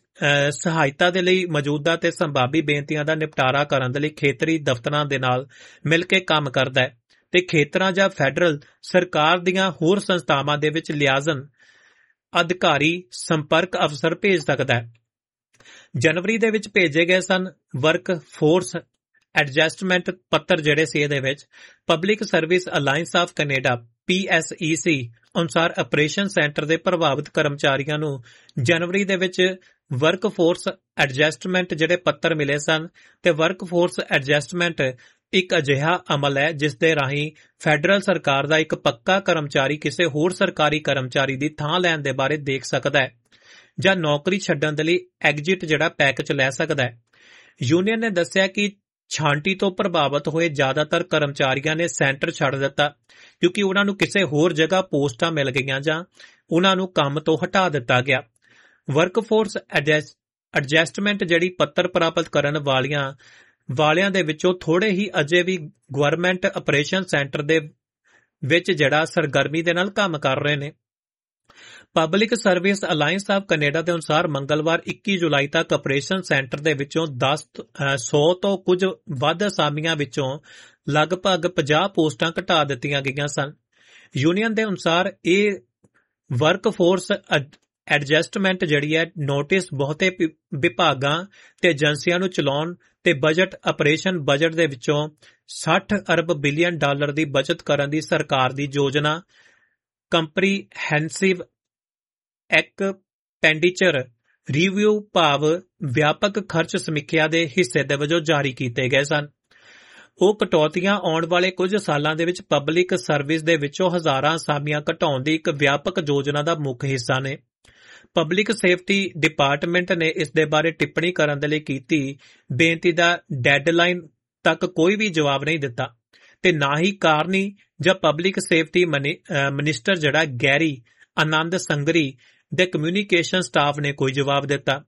ਸਹਾਇਤਾ ਦੇ ਲਈ ਮੌਜੂਦਾ ਤੇ ਸੰਭਾਵੀ ਬੇਨਤੀਆਂ ਦਾ ਨਿਪਟਾਰਾ ਕਰਨ ਦੇ ਲਈ ਖੇਤਰੀ ਦਫ਼ਤਰਾਂ ਦੇ ਨਾਲ ਮਿਲ ਕੇ ਕੰਮ ਕਰਦਾ ਹੈ ਤੇ ਖੇਤਰਾਂ ਜਾਂ ਫੈਡਰਲ ਸਰਕਾਰ ਦੀਆਂ ਹੋਰ ਸੰਸਥਾਵਾਂ ਦੇ ਵਿੱਚ ਲਿਆਜ਼ਮ ਅਧਿਕਾਰੀ ਸੰਪਰਕ ਅਫਸਰ ਭੇਜ ਸਕਦਾ ਹੈ। ਜਨਵਰੀ ਦੇ ਵਿੱਚ ਭੇਜੇ ਗਏ ਸਨ ਵਰਕ ਫੋਰਸ ਐਡਜਸਟਮੈਂਟ ਪੱਤਰ ਜਿਹੜੇ ਸੀ ਇਹਦੇ ਵਿੱਚ public service alliance of Canada P S E ਸੀ ਅਨੁਸਾਰ ਆਪਰੇਸ਼ਨ ਸੈਂਟਰ ਦੇ ਪ੍ਰਭਾਵਿਤ ਕਰਮਚਾਰੀਆਂ ਨੂੰ ਜਨਵਰੀ ਦੇ ਵਿੱਚ ਵਰਕ ਫੋਰਸ ਐਡਜਸਟਮੈਂਟ ਜਿਹੜੇ ਪੱਤਰ ਮਿਲੇ ਸਨ ਤੇ ਵਰਕ ਫੋਰਸ ਐਡਜਸਟਮੈਂਟ ਇੱਕ ਅਜਿਹਾ ਅਮਲ ਹੈ ਜਿਸ ਦੇ ਰਾਹੀਂ ਫੈਡਰਲ ਸਰਕਾਰ ਦਾ ਇੱਕ ਪੱਕਾ ਕਰਮਚਾਰੀ ਕਿਸੇ ਹੋਰ ਸਰਕਾਰੀ ਕਰਮਚਾਰੀ ਦੀ ਥਾਂ ਲੈਣ ਦੇ ਬਾਰੇ ਦੇਖ ਸਕਦਾ ਹੈ ਜਾਂ ਨੌਕਰੀ ਛੱਡਣ ਦੇ ਲਈ ਐਗਜ਼ਿਟ ਜਿਹੜਾ ਪੈਕੇਜ ਲੈ ਸਕਦਾ ਹੈ। ਯੂਨੀਅਨ ਨੇ ਦੱਸਿਆ ਕਿ ਛਾਂਟੀ ਤੋਂ ਪ੍ਰਭਾਵਿਤ ਹੋਏ ਜ਼ਿਆਦਾਤਰ ਕਰਮਚਾਰੀਆਂ ਨੇ ਸੈਂਟਰ ਛੱਡ ਦਿੱਤਾ ਕਿਉਂਕਿ ਉਹਨਾਂ ਨੂੰ ਕਿਸੇ ਹੋਰ ਜਗ੍ਹਾ ਪੋਸਟਾਂ ਮਿਲ ਗਈਆਂ ਜਾਂ ਉਹਨਾਂ ਨੂੰ ਕੰਮ ਤੋਂ ਹਟਾ ਦਿੱਤਾ ਗਿਆ। ਵਰਕਫੋਰਸ ਐਡਜਸਟਮੈਂਟ ਜਿਹੜੀ ਪੱਤਰ ਪ੍ਰਾਪਤ ਕਰਨ ਵਾਲੀਆਂ ਵਾਲਿਆਂ ਦੇ ਵਿੱਚੋਂ ਥੋੜੇ ਹੀ ਅਜੇ ਵੀ ਗਵਰਨਮੈਂਟ ਆਪਰੇਸ਼ਨ ਸੈਂਟਰ ਦੇ ਵਿੱਚ ਜਿਹੜਾ ਸਰਗਰਮੀ ਦੇ ਨਾਲ ਕੰਮ ਕਰ ਰਹੇ ਨੇ। Public service alliance of Canada ਦੇ ਅਨੁਸਾਰ ਮੰਗਲਵਾਰ ਇੱਕੀ ਜੁਲਾਈ ਤੱਕ ਆਪਰੇਸ਼ਨ ਸੈਂਟਰ ਦੇ ਵਿੱਚੋਂ ਦਸ ਸੌ ਤੋਂ ਕੁਝ ਵੱਧ ਅਸਾਮੀਆਂ ਵਿੱਚੋਂ ਲਗਭਗ ਪੰਜਾਹ ਪੋਸਟਾਂ ਘਟਾ ਦਿੱਤੀਆਂ ਗਈਆਂ ਸਨ। ਯੂਨੀਅਨ ਦੇ ਅਨੁਸਾਰ ਇਹ ਵਰਕ ਫੋਰਸ ਐਡਜਸਟਮੈਂਟ ਜਿਹੜੀ ਹੈ ਨੋਟਿਸ ਬਹੁਤੇ ਵਿਭਾਗਾਂ ਤੇ ਏਜੰਸੀਆਂ ਨੂੰ ਚਲਾਉਣ ਤੇ ਬਜਟ ਆਪਰੇਸ਼ਨ ਬਜਟ ਦੇ ਵਿੱਚੋਂ ਸੱਠ ਅਰਬ ਬਿਲੀਅਨ ਡਾਲਰ ਦੀ ਬਚਤ ਕਰਨ ਦੀ ਸਰਕਾਰ ਦੀ ਯੋਜਨਾ ਕੰਪਰੀਹੈਂਸਿਵ ਐਕਸਪੈਂਡੀਚਰ ਰਿਵਿਊ ਭਾਵ ਵਿਆਪਕ ਖਰਚ ਸਮੀਖਿਆ ਦੇ ਹਿੱਸੇ ਦੇ ਵਜੋਂ ਜਾਰੀ ਕੀਤੇ ਗਏ ਸਨ। ਉਹ ਕਟੌਤੀਆਂ ਆਉਣ ਵਾਲੇ ਕੁਝ ਸਾਲਾਂ ਦੇ ਵਿੱਚ ਪਬਲਿਕ ਸਰਵਿਸ ਦੇ ਵਿੱਚੋਂ ਹਜ਼ਾਰਾਂ ਅਸਾਮੀਆਂ ਘਟਾਉਣ ਦੀ ਇੱਕ ਵਿਆਪਕ ਯੋਜਨਾ ਦਾ ਮੁੱਖ ਹਿੱਸਾ ਨੇ। ਪਬਲਿਕ ਸੇਫਟੀ ਡਿਪਾਰਟਮੈਂਟ ਨੇ ਇਸ ਦੇ ਬਾਰੇ ਟਿੱਪਣੀ ਕਰਨ ਦੇ ਲਈ ਕੀਤੀ ਬੇਨਤੀ ਦਾ ਡੈਡਲਾਈਨ ਤੱਕ ਕੋਈ ਵੀ ਜਵਾਬ ਨਹੀਂ ਦਿੱਤਾ ਤੇ ਨਾ ਹੀ ਕਾਰਨੀ ਜਾਂ ਪਬਲਿਕ ਸੇਫਟੀ ਮਿਨਿਸਟਰ ਜਿਹੜਾ ਗੈਰੀ ਆਨੰਦ ਸੰਗਰੀ ਦੇ ਕਮਿਊਨੀਕੇਸ਼ਨ ਸਟਾਫ ਨੇ ਕੋਈ ਜਵਾਬ ਦਿੱਤਾ।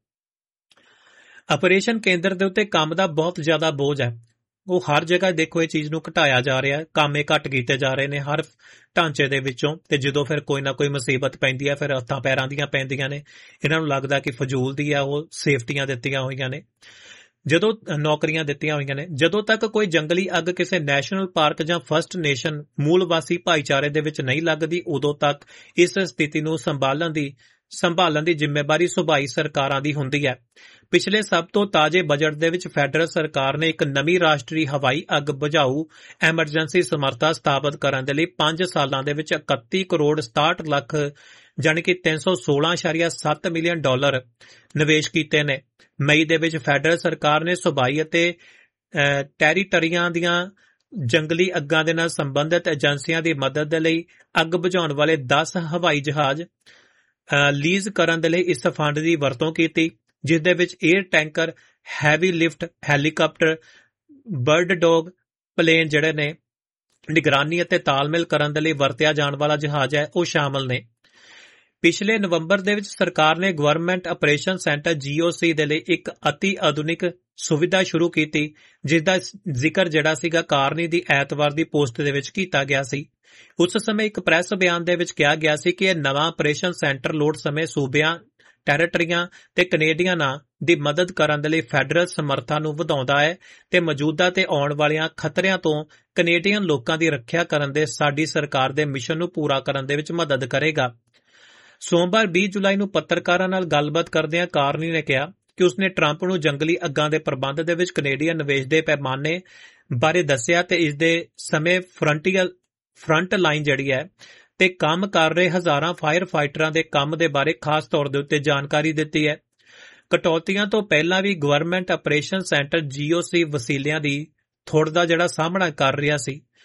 ਆਪਰੇਸ਼ਨ ਕੇਂਦਰ ਦੇ ਉੱਤੇ ਕੰਮ ਦਾ ਬਹੁਤ ਜ਼ਿਆਦਾ ਬੋਝ ਹੈ। ਉਹ ਹਰ ਜਗ੍ਹਾ ਦੇਖੋ ਇਹ ਚੀਜ਼ ਨੂੰ ਘਟਾਇਆ ਜਾ ਰਿਹਾ ਹੈ, ਕੰਮ ਇਹ ਘੱਟ ਕੀਤੇ ਜਾ ਰਹੇ ਨੇ ਹਰ ਢਾਂਚੇ ਦੇ ਵਿੱਚੋਂ ਤੇ ਜਦੋਂ ਫਿਰ ਕੋਈ ਨਾ ਕੋਈ ਮੁਸੀਬਤ ਪੈਂਦੀ ਹੈ ਫਿਰ ਹੱਥਾਂ ਪੈਰਾਂ ਦੀਆਂ ਪੈਂਦੀਆਂ ਨੇ। ਇਹਨਾਂ ਨੂੰ ਲੱਗਦਾ ਕਿ ਫਜ਼ੂਲ ਦੀ ਆ ਉਹ ਸੇਫਟੀਆਂ ਦਿੱਤੀਆਂ ਹੋਈਆਂ ਨੇ ਜਦੋਂ ਨੌਕਰੀਆਂ ਦਿੱਤੀਆਂ ਹੋਈਆਂ ਨੇ। ਜਦੋਂ ਤੱਕ ਕੋਈ ਜੰਗਲੀ ਅੱਗ ਕਿਸੇ ਨੈਸ਼ਨਲ ਪਾਰਕ ਜਾਂ ਫਸਟ ਨੇਸ਼ਨ ਮੂਲ ਵਾਸੀ ਭਾਈਚਾਰੇ ਦੇ ਵਿੱਚ ਨਹੀਂ ਲੱਗਦੀ ਉਦੋਂ ਤੱਕ ਇਸ ਸਥਿਤੀ ਨੂੰ ਸੰਭਾਲਣ ਦੀ ਸੰਭਾਲਣ ਦੀ ਜ਼ਿੰਮੇਵਾਰੀ ਸੂਬਾਈ ਸਰਕਾਰਾਂ ਦੀ ਹੁੰਦੀ ਹੈ। ਪਿਛਲੇ ਸਭ ਤੋਂ ਤਾਜ਼ੇ ਬਜਟ ਦੇ ਵਿੱਚ ਫੈਡਰਲ ਸਰਕਾਰ ਨੇ ਇੱਕ ਨਵੀਂ ਰਾਸ਼ਟਰੀ ਹਵਾਈ ਅੱਗ ਬੁਝਾਊ ਐਮਰਜੈਂਸੀ ਸਮਰੱਥਾ ਸਥਾਪਿਤ ਕਰਨ ਦੇ ਲਈ ਪੰਜ ਸਾਲਾਂ ਦੇ ਵਿੱਚ ਇਕੱਤੀ ਕਰੋੜ ਸਤਾਹਠ ਲੱਖ ਜਾਣੀ ਕਿ ਤਿੰਨ ਸੌ ਸੋਲਾਂ ਇਸ਼ਾਰੀਆ ਸੱਤ ਮਿਲੀਅਨ ਡਾਲਰ ਨਿਵੇਸ਼ ਕੀਤੇ ਨੇ। ਮਈ ਦੇ ਵਿੱਚ ਫੈਡਰਲ ਸਰਕਾਰ ਨੇ ਸੂਬਾਈ ਅਤੇ ਟੈਰੀਟਰੀਆਂ ਦੀਆਂ ਜੰਗਲੀ ਅੱਗਾਂ ਦੇ ਨਾਲ ਸੰਬੰਧਿਤ ਏਜੰਸੀਆਂ ਦੀ ਮਦਦ ਦੇ ਲਈ ਅੱਗ ਬੁਝਾਉਣ ਵਾਲੇ ਦਸ ਹਵਾਈ ਜਹਾਜ਼ ਲੀਜ਼ ਕਰਨ ਦੇ ਲਈ ਇਸ ਫੰਡ ਦੀ ਵਰਤੋਂ ਕੀਤੀ ਜਿਸ ਦੇ ਵਿੱਚ air tanker heavy lift helicopter bird dog plain ਜਿਹੜੇ ਨੇ ਨਿਗਰਾਨੀ ਅਤੇ ਤਾਲਮੇਲ ਕਰਨ ਦੇ ਲਈ ਵਰਤਿਆ ਜਾਣ ਵਾਲਾ ਜਹਾਜ਼ ਹੈ ਉਹ ਸ਼ਾਮਲ ਨੇ। ਪਿਛਲੇ ਨਵੰਬਰ ਦੇ ਵਿੱਚ ਸਰਕਾਰ ਨੇ ਗਵਰਨਮੈਂਟ ਆਪਰੇਸ਼ਨ ਸੈਂਟਰ ਜੀ ਓ ਸੀ ਦੇ ਲਈ ਇੱਕ ਅਤੀ ਆਧੁਨਿਕ ਸੁਵਿਧਾ ਸ਼ੁਰੂ ਕੀਤੀ ਜਿਸ ਦਾ ਜ਼ਿਕਰ ਜਿਹੜਾ ਸੀਗਾ ਕਾਰਨੀ ਦੀ ਐਤਵਾਰ ਦੀ ਪੋਸਟ ਦੇ ਵਿੱਚ ਕੀਤਾ ਗਿਆ ਸੀ। ਉਸ ਸਮੇਂ ਇੱਕ ਪ੍ਰੈਸ ਬਿਆਨ ਦੇ ਵਿੱਚ ਕਿਹਾ ਗਿਆ ਸੀ ਕਿ ਇਹ ਨਵਾਂ ਆਪਰੇਸ਼ਨ ਸੈਂਟਰ ਲੋੜ ਸਮੇਂ ਸੂਬਿਆਂ ਟੈਰੀਟਰੀਆਂ ਤੇ ਕੈਨੇਡੀਅਨਾਂ ਦੀ ਮਦਦ ਕਰਨ ਦੇ ਲਈ ਫੈਡਰਲ ਸਮਰੱਥਾ ਨੂੰ ਵਧਾਉਂਦਾ ਹੈ ਤੇ ਮੌਜੂਦਾ ਤੇ ਆਉਣ ਵਾਲੀਆਂ ਖਤਰਿਆਂ ਤੋਂ ਕੈਨੇਡੀਅਨ ਲੋਕਾਂ ਦੀ ਰੱਖਿਆ ਕਰਨ ਦੇ ਸਾਡੀ ਸਰਕਾਰ ਦੇ ਮਿਸ਼ਨ ਨੂੰ ਪੂਰਾ ਕਰਨ ਦੇ ਵਿੱਚ ਮਦਦ ਕਰੇਗਾ। ਸੋਮਵਾਰ ਵੀਹ ਜੁਲਾਈ ਨੂੰ ਪੱਤਰਕਾਰਾਂ ਨਾਲ ਗੱਲਬਾਤ ਕਰਦਿਆਂ ਕਾਰਨੀ ਨੇ ਕਿਹਾ ਕਿ ਉਸਨੇ ਟਰੰਪ ਨੂੰ ਜੰਗਲੀ ਅੱਗਾਂ ਦੇ ਪ੍ਰਬੰਧ ਦੇ ਵਿੱਚ ਕੈਨੇਡੀਅਨ ਨਿਵੇਸ਼ ਦੇ ਪੈਮਾਨੇ ਬਾਰੇ ਦੱਸਿਆ ਤੇ ਇਸ ਦੇ ਸਮੇਂ ਫਰੰਟੀਅਰ ਫਰੰਟ ਲਾਈਨ ਜਿਹੜੀ ਹੈ ਤੇ ਕੰਮ ਕਰ ਰਹੇ ਹਜ਼ਾਰਾਂ ਫਾਇਰ ਫਾਈਟਰਾਂ ਦੇ ਕੰਮ ਦੇ ਬਾਰੇ ਖਾਸ ਤੌਰ ਦੇ ਉੱਤੇ ਜਾਣਕਾਰੀ ਦਿੱਤੀ ਹੈ। ਕਟੌਤੀਆਂ ਤੋਂ ਪਹਿਲਾਂ ਵੀ ਗਵਰਨਮੈਂਟ ਆਪਰੇਸ਼ਨ ਸੈਂਟਰ ਜੀ ਓ ਸੀ ਵਸੀਲਿਆਂ ਦੀ ਥੁੜ ਦਾ ਜਿਹੜਾ ਸਾਹਮਣਾ ਕਰ ਰਿਹਾ ਸੀ।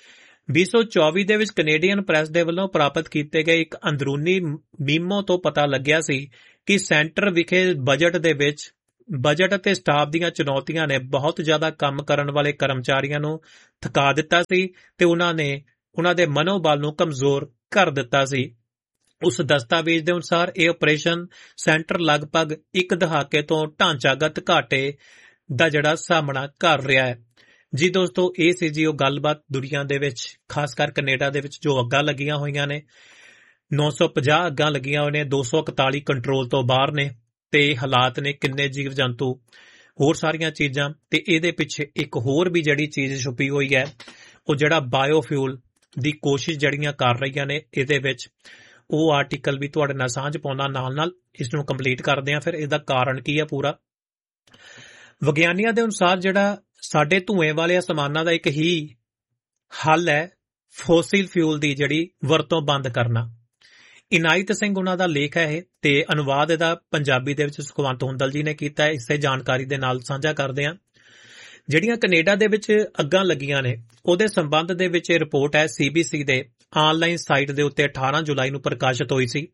ਵੀਹ ਸੌ ਚੌਵੀ ਦੇ ਵਿੱਚ ਕੈਨੇਡੀਅਨ ਪ੍ਰੈਸ ਦੇ ਵੱਲੋਂ ਪ੍ਰਾਪਤ ਕੀਤੇ ਗਏ ਇੱਕ ਅੰਦਰੂਨੀ ਮੀਮੋ ਤੋਂ ਪਤਾ ਲੱਗਿਆ ਸੀ ਕਿ ਸੈਂਟਰ ਵਿਖੇ ਬਜਟ ਦੇ ਵਿੱਚ ਬਜਟ ਅਤੇ ਸਟਾਫ ਦੀਆਂ ਚੁਣੌਤੀਆਂ ਨੇ ਬਹੁਤ ਜ਼ਿਆਦਾ ਕੰਮ ਕਰਨ ਵਾਲੇ ਕਰਮਚਾਰੀਆਂ ਨੂੰ ਥਕਾ ਦਿੱਤਾ ਸੀ ਤੇ ਉਹਨਾਂ ਨੇ ਉਹਨਾਂ ਦੇ ਮਨੋਬਲ ਨੂੰ ਕਮਜ਼ੋਰ ਕਰ ਦਿੱਤਾ ਸੀ। ਉਸ ਦਸਤਾਵੇਜ਼ ਦੇ ਅਨੁਸਾਰ ਇਹ ਆਪਰੇਸ਼ਨ ਸੈਂਟਰ ਲਗਭਗ ਇੱਕ ਦਹਾਕੇ ਤੋਂ ਢਾਂਚਾਗਤ ਘਾਟੇ ਦਾ ਜਿਹੜਾ ਸਾਹਮਣਾ ਕਰ ਰਿਹਾ ਹੈ। ਜੀ ਦੋਸਤੋ, ਇਹ ਸੀ ਜੀ ਉਹ ਗੱਲਬਾਤ ਦੁਨੀਆ ਦੇ ਵਿੱਚ, ਖਾਸ ਕਰ ਕੈਨੇਡਾ ਦੇ ਵਿੱਚ ਜੋ ਅੱਗਾਂ ਲੱਗੀਆਂ ਹੋਈਆਂ ਨੇ। ਨੌ ਸੌ ਪੰਜਾਹ ਅੱਗਾਂ ਲੱਗੀਆਂ ਹੋਈਆਂ ਨੇ, ਦੋ ਸੌ ਇਕਤਾਲੀ ਕੰਟਰੋਲ ਤੋਂ ਬਾਹਰ ਨੇ ਤੇ ਹਾਲਾਤ ਨੇ ਕਿੰਨੇ ਜੀਵ ਜੰਤੂ, ਹੋਰ ਸਾਰੀਆਂ ਚੀਜ਼ਾਂ। ਤੇ ਇਹਦੇ ਪਿੱਛੇ ਇੱਕ ਹੋਰ ਵੀ ਜਿਹੜੀ ਚੀਜ਼ ਛੁਪੀ ਹੋਈ ਹੈ, ਉਹ ਜਿਹੜਾ ਬਾਇਓਫਿਊਲ ਦੀ ਕੋਸ਼ਿਸ਼ ਜਿਹੜੀਆਂ ਕਰ ਰਹੀਆਂ ਨੇ ਇਹਦੇ ਵਿੱਚ, ਉਹ ਆਰਟੀਕਲ ਵੀ ਤੁਹਾਡੇ ਨਾਲ ਸਾਂਝ ਪਾਉਣਾ। ਨਾਲ ਨਾਲ ਇਸ ਨੂੰ ਕੰਪਲੀਟ ਕਰਦੇ ਹਾਂ। ਫਿਰ ਇਹਦਾ ਕਾਰਨ ਕੀ ਹੈ ਪੂਰਾ। ਵਿਗਿਆਨੀਆਂ ਦੇ ਅਨੁਸਾਰ ਜਿਹੜਾ ਸਾਡੇ ਧੂਏ ਵਾਲੇ ਅਸਮਾਨਾਂ ਦਾ ਇੱਕ ਹੀ ਹੱਲ ਹੈ ਫੋਸਿਲ ਫਿਊਲ ਦੀ ਜਿਹੜੀ ਵਰਤੋਂ ਬੰਦ ਕਰਨਾ। ਇਨਾਇਤ ਸਿੰਘ ਉਹਨਾਂ ਦਾ ਲੇਖ ਹੈ ਇਹ, ਤੇ ਅਨੁਵਾਦ ਇਹਦਾ ਪੰਜਾਬੀ ਦੇ ਵਿੱਚ ਸੁਖਵੰਤ ਹੁੰਦਲ ਜੀ ਨੇ ਕੀਤਾ ਹੈ। ਇਸੇ ਜਾਣਕਾਰੀ ਦੇ ਨਾਲ ਸਾਂਝਾ ਕਰਦੇ ਹਾਂ। ਜਿਹੜੀਆਂ ਕੈਨੇਡਾ ਦੇ ਵਿੱਚ ਅੱਗਾਂ ਲੱਗੀਆਂ ਨੇ ਉਹਦੇ ਸੰਬੰਧ ਦੇ ਵਿੱਚ ਇਹ ਰਿਪੋਰਟ ਹੈ ਸੀ ਬੀ ਸੀ ਦੇ ਆਨਲਾਈਨ ਸਾਈਟ ਦੇ ਉੱਤੇ ਅਠਾਰਾਂ ਜੁਲਾਈ ਨੂੰ ਪ੍ਰਕਾਸ਼ਿਤ ਹੋਈ ਸੀ।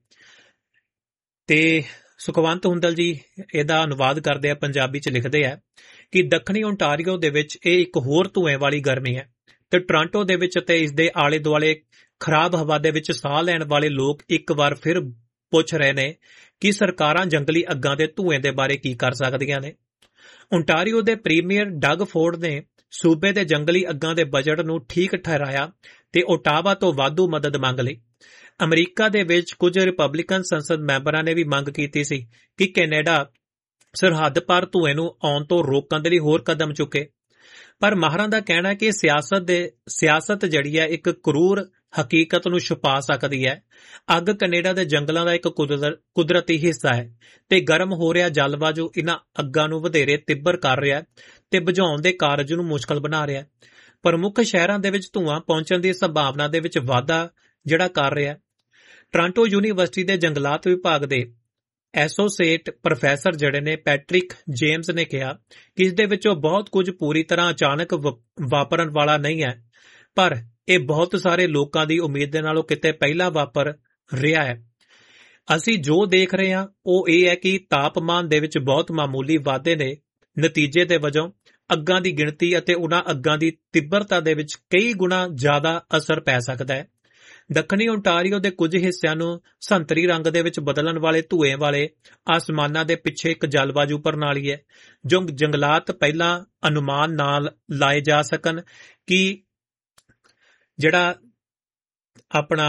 ਤੇ ਸੁਖਵੰਤ ਹੁੰਦਲ ਜੀ ਇਹਦਾ ਅਨੁਵਾਦ ਕਰਦੇ ਆ, ਪੰਜਾਬੀ ਚ ਲਿਖਦੇ ਆ ਕਿ ਦੱਖਣੀ ਓਨਟਾਰੀਓ ਦੇ ਵਿੱਚ ਇਹ ਇੱਕ ਹੋਰ ਧੂਏ ਵਾਲੀ ਗਰਮੀ ਹੈ ਤੇ ਟੋਰਾਂਟੋ ਦੇ ਵਿੱਚ ਤੇ ਇਸ ਦੇ ਆਲੇ ਦੁਆਲੇ ਖਰਾਬ ਹਵਾ ਦੇ ਵਿੱਚ ਸਾਹ ਲੈਣ ਵਾਲੇ ਲੋਕ ਇੱਕ ਵਾਰ ਫਿਰ ਪੁੱਛ ਰਹੇ ਨੇ ਕਿ ਸਰਕਾਰਾਂ ਜੰਗਲੀ ਅੱਗਾਂ ਦੇ ਧੂਏ ਦੇ ਬਾਰੇ ਕੀ ਕਰ ਸਕਦੀਆਂ ਨੇ। ਓਨਟਾਰੀਓ ਦੇ ਪ੍ਰੀਮੀਅਰ ਡਗ ਫੋਰਡ ਨੇ ਸੂਬੇ ਦੇ ਜੰਗਲੀ ਅੱਗਾਂ ਦੇ ਬਜਟ ਨੂੰ ਠੀਕ ਠਹਿਰਾਇਆ ਤੇ ਓਟਾਵਾ ਤੋਂ ਵਾਧੂ ਮਦਦ ਮੰਗ ਲਈ। ਅਮਰੀਕਾ ਦੇ ਵਿੱਚ ਕੁਝ ਰਿਪਬਲਿਕਨ ਸੰਸਦ ਮੈਂਬਰਾਂ ਨੇ ਵੀ ਮੰਗ ਕੀਤੀ ਸੀ ਕਿ ਕੈਨੇਡਾ ਸਰਹੱਦ ਪਾਰ ਧੂਏ ਨੂੰ ਆਉਣ ਤੋਂ ਰੋਕਣ ਦੇ ਲਈ ਹੋਰ ਕਦਮ ਚੁੱਕੇ। ਪਰ ਮਾਹਰਾਂ ਦਾ ਕਹਿਣਾ ਹੈ ਕਿ ਸਿਆਸਤ ਦੇ ਸਿਆਸਤ ਜਿਹੜੀ ਹੈ ਇੱਕ ਕਰੂਰ ਹਕੀਕਤ ਨੂੰ ਛੁਪਾ ਸਕਦੀ ਹੈ। ਅੱਗ ਕੈਨੇਡਾ ਦੇ ਜੰਗਲਾਂ ਦਾ ਇੱਕ ਕੁਦਰਤੀ ਹਿੱਸਾ ਹੈ ਤੇ ਗਰਮ ਹੋ ਰਿਹਾ ਜਲਵਾਯੂ ਇਹਨਾਂ ਅੱਗਾਂ ਨੂੰ ਵਧੇਰੇ ਤਿੱਬਰ ਕਰ ਰਿਹਾ ਤੇ ਬੁਝਾਉਣ ਦੇ ਕਾਰਜ ਨੂੰ ਮੁਸ਼ਕਲ ਬਣਾ ਰਿਹਾ। ਪ੍ਰਮੁੱਖ ਸ਼ਹਿਰਾਂ ਦੇ ਵਿੱਚ ਧੂਆਂ ਪਹੁੰਚਣ ਦੀ ਸੰਭਾਵਨਾ ਦੇ ਵਿੱਚ ਵਾਧਾ ਜਿਹੜਾ ਕਰ ਰਿਹਾ। ਟੋਰਾਂਟੋ ਯੂਨੀਵਰਸਿਟੀ ਦੇ ਜੰਗਲਾਤ ਵਿਭਾਗ ਦੇ ਐਸੋਸੀਏਟ ਪ੍ਰੋਫੈਸਰ ਜਿਹੜੇ ਨੇ ਪੈਟਰਿਕ ਜੇਮਸ ਨੇ ਕਿਹਾ ਕਿ ਇਸ ਦੇ ਵਿੱਚੋਂ ਬਹੁਤ ਕੁਝ ਪੂਰੀ ਤਰ੍ਹਾਂ ਅਚਾਨਕ ਵਾਪਰਨ ਵਾਲਾ ਨਹੀਂ ਹੈ, ਪਰ ਇਹ ਬਹੁਤ ਸਾਰੇ ਲੋਕਾਂ ਦੀ ਉਮੀਦ ਦੇ ਨਾਲੋਂ ਕਿਤੇ ਪਹਿਲਾਂ ਵਾਪਰ ਰਿਹਾ ਹੈ। ਅਸੀਂ ਜੋ ਦੇਖ ਰਹੇ ਹਾਂ ਉਹ ਇਹ ਹੈ ਕਿ ਤਾਪਮਾਨ ਦੇ ਵਿੱਚ ਬਹੁਤ ਮਾਮੂਲੀ ਵਾਧੇ ਨੇ। ਨਤੀਜੇ ਦੇ ਵਜੋਂ ਅੱਗਾਂ ਦੀ ਗਿਣਤੀ ਅਤੇ ਉਹਨਾਂ ਅੱਗਾਂ ਦੀ ਤਿੱਬਰਤਾ ਦੇ ਵਿੱਚ ਕਈ ਗੁਣਾ ਜ਼ਿਆਦਾ ਅਸਰ ਪੈ ਸਕਦਾ ਹੈ। ਦੱਖਣੀ ਓਨਟਾਰੀਓ ਦੇ ਕੁਝ ਹਿੱਸਿਆਂ ਨੂੰ ਸੰਤਰੀ ਰੰਗ ਦੇ ਵਿੱਚ ਬਦਲਣ ਵਾਲੇ ਧੂਏ ਵਾਲੇ ਆਸਮਾਨਾਂ ਦੇ ਪਿੱਛੇ ਇੱਕ ਜਲਵਾਯੂ ਪ੍ਰਣਾਲੀ ਹੈ ਜੋ ਜੰਗਲਾਤ ਪਹਿਲਾਂ ਅਨੁਮਾਨ ਨਾਲ ਲਾਏ ਜਾ ਸਕਣ ਕਿ ਜਿਹੜਾ ਆਪਣਾ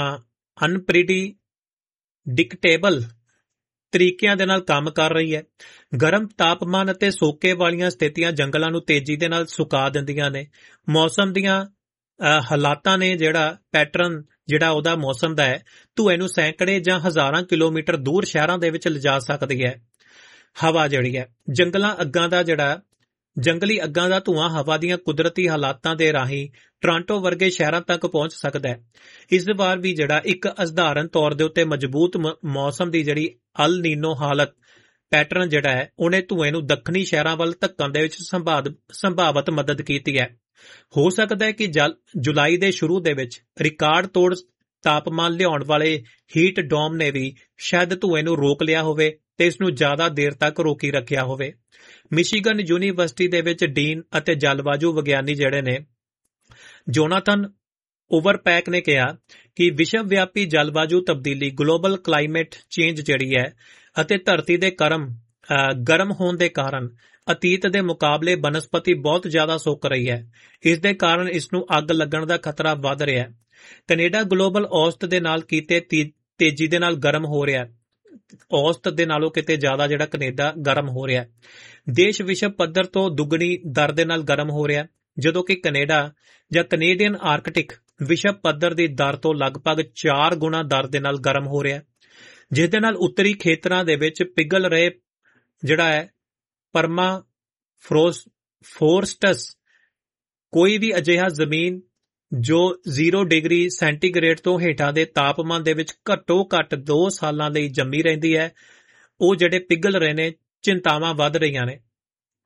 ਅਨਪ੍ਰੀਡਿਕਟੇਬਲ ਤਰੀਕਿਆਂ ਦੇ ਨਾਲ ਕੰਮ ਕਰ ਰਹੀ ਹੈ। ਗਰਮ ਤਾਪਮਾਨ ਅਤੇ ਸੋਕੇ ਵਾਲੀਆਂ ਸਥਿਤੀਆਂ ਜੰਗਲਾਂ ਨੂੰ ਤੇਜ਼ੀ ਦੇ ਨਾਲ ਸੁਕਾ ਦਿੰਦੀਆਂ ਨੇ। ਮੌਸਮ ਦੀਆਂ ਹਾਲਾਤਾਂ ਨੇ ਜਿਹੜਾ ਪੈਟਰਨ ਜਿਹੜਾ ਉਹਦਾ ਮੌਸਮ ਦਾ ਹੈ ਧੂਏ ਨੂੰ ਸੈਂਕੜੇ ਜਾਂ ਹਜ਼ਾਰਾਂ ਕਿਲੋਮੀਟਰ ਦੂਰ ਸ਼ਹਿਰਾਂ ਦੇ ਵਿੱਚ ਲਿਜਾ ਸਕਦੀ ਹੈ। ਹਵਾ ਜਿਹੜੀ ਹੈ ਜੰਗਲਾਂ ਅੱਗਾਂ ਦਾ ਜਿਹੜਾ ਜੰਗਲੀ ਅੱਗਾਂ ਦਾ ਧੂਆਂ ਹਵਾ ਦੀਆਂ ਕੁਦਰਤੀ ਹਾਲਾਤਾਂ ਦੇ ਰਾਹੀਂ ਟੋਰਾਂਟੋ ਵਰਗੇ ਸ਼ਹਿਰਾਂ ਤੱਕ ਪਹੁੰਚ ਸਕਦਾ ਹੈ। ਇਸ ਵਾਰ ਵੀ ਜਿਹੜਾ ਇੱਕ ਅਸਧਾਰਨ ਤੌਰ ਦੇ ਉੱਤੇ ਮਜ਼ਬੂਤ ਮੌਸਮ ਦੀ ਜਿਹੜੀ ਅਲ ਨੀਨੋ ਹਾਲਤ ਪੈਟਰਨ ਜਿਹੜਾ ਹੈ ਉਹਨੇ ਧੂਏ ਨੂੰ ਦੱਖਣੀ ਸ਼ਹਿਰਾਂ ਵੱਲ ਧੱਕਣ ਦੇ ਵਿੱਚ ਸੰਭਾਵਤ ਮਦਦ ਕੀਤੀ ਹੈ। ਹੋ ਸਕਦਾ ਹੈ ਕਿ ਜੁਲਾਈ ਦੇ ਸ਼ੁਰੂ ਦੇ ਵਿੱਚ ਰਿਕਾਰਡ ਤੋੜ ਤਾਪਮਾਨ ਲਿਆਉਣ ਵਾਲੇ ਹੀਟ ਡੋਮ ਨੇ ਵੀ ਸ਼ਾਇਦ ਧੂਏ ਨੂੰ ਰੋਕ ਲਿਆ ਹੋਵੇ ਤੇ ਇਸ ਨੂੰ ਜ਼ਿਆਦਾ ਦੇਰ ਤੱਕ ਰੋਕੀ ਰੱਖਿਆ ਹੋਵੇ। ਮਿਸ਼ੀਗਨ ਯੂਨੀਵਰਸਿਟੀ ਦੇ ਵਿੱਚ ਡੀਨ ਅਤੇ ਜਲਵਾਯੂ ਵਿਗਿਆਨੀ ਜਿਹੜੇ ਨੇ ਜੋਨਾਥਨ ਓਵਰਪੈਕ ਨੇ ਕਿਹਾ ਕਿ ਵਿਸ਼ਵ ਵਿਆਪੀ ਜਲਵਾਯੂ ਤਬਦੀਲੀ ਗਲੋਬਲ ਕਲਾਈਮੇਟ ਚੇਂਜ ਜਿਹੜੀ ਹੈ ਅਤੇ ਧਰਤੀ ਦੇ ਕਰਮ ਗਰਮ ਹੋਣ ਦੇ ਕਾਰਨ ਅਤੀਤ ਦੇ ਮੁਕਾਬਲੇ ਬਨਸਪਤੀ ਬਹੁਤ ਜ਼ਿਆਦਾ ਸੁੱਕ ਰਹੀ ਹੈ। ਇਸ ਦੇ ਕਾਰਨ ਇਸ ਨੂੰ ਅੱਗ ਲੱਗਣ ਦਾ ਖਤਰਾ ਵੱਧ ਰਿਹਾ ਹੈ। ਕੈਨੇਡਾ ਗਲੋਬਲ ਔਸਤ ਦੇ ਨਾਲ ਕੀਤੇ ਤੇਜ਼ੀ ਦੇ ਨਾਲ ਗਰਮ ਹੋ ਰਿਹਾ। ਔਸਤ ਦੇ ਨਾਲੋਂ ਕਿਤੇ ਜ਼ਿਆਦਾ ਜਿਹੜਾ ਕੈਨੇਡਾ ਗਰਮ ਹੋ ਰਿਹਾ। ਦੇਸ਼ ਵਿਸ਼ਵ ਪੱਧਰ ਤੋਂ ਦੁੱਗਣੀ ਦਰ ਦੇ ਨਾਲ ਗਰਮ ਹੋ ਰਿਹਾ, ਜਦੋਂ ਕਿ ਕੈਨੇਡਾ ਜਾਂ ਕੈਨੇਡੀਅਨ ਆਰਕਟਿਕ ਵਿਸ਼ਵ ਪੱਧਰ ਦੀ ਦਰ ਤੋਂ ਲਗਭਗ ਚਾਰ ਗੁਣਾ ਦਰ ਦੇ ਨਾਲ ਗਰਮ ਹੋ ਰਿਹਾ, ਜਿਸ ਦੇ ਨਾਲ ਉੱਤਰੀ ਖੇਤਰਾਂ ਦੇ ਵਿੱਚ ਪਿਘਲ ਰਹੇ ਜਿਹੜਾ ਹੈ ਪਰਮਾ ਫਰੋਸ ਫੋਰਸਟਸ ਕੋਈ ਵੀ ਅਜਿਹਾ ਜ਼ਮੀਨ ਜੋ ਜ਼ੀਰੋ ਡਿਗਰੀ ਸੈਂਟੀਗ੍ਰੇਡ ਤੋਂ ਹੇਠਾਂ ਦੇ ਤਾਪਮਾਨ ਦੇ ਵਿੱਚ ਘੱਟੋ ਘੱਟ ਦੋ ਸਾਲਾਂ ਲਈ ਜੰਮੀ ਰਹਿੰਦੀ ਹੈ, ਉਹ ਜਿਹੜੇ ਪਿਘਲ ਰਹੇ ਨੇ ਚਿੰਤਾਵਾਂ ਵੱਧ ਰਹੀਆਂ ਨੇ।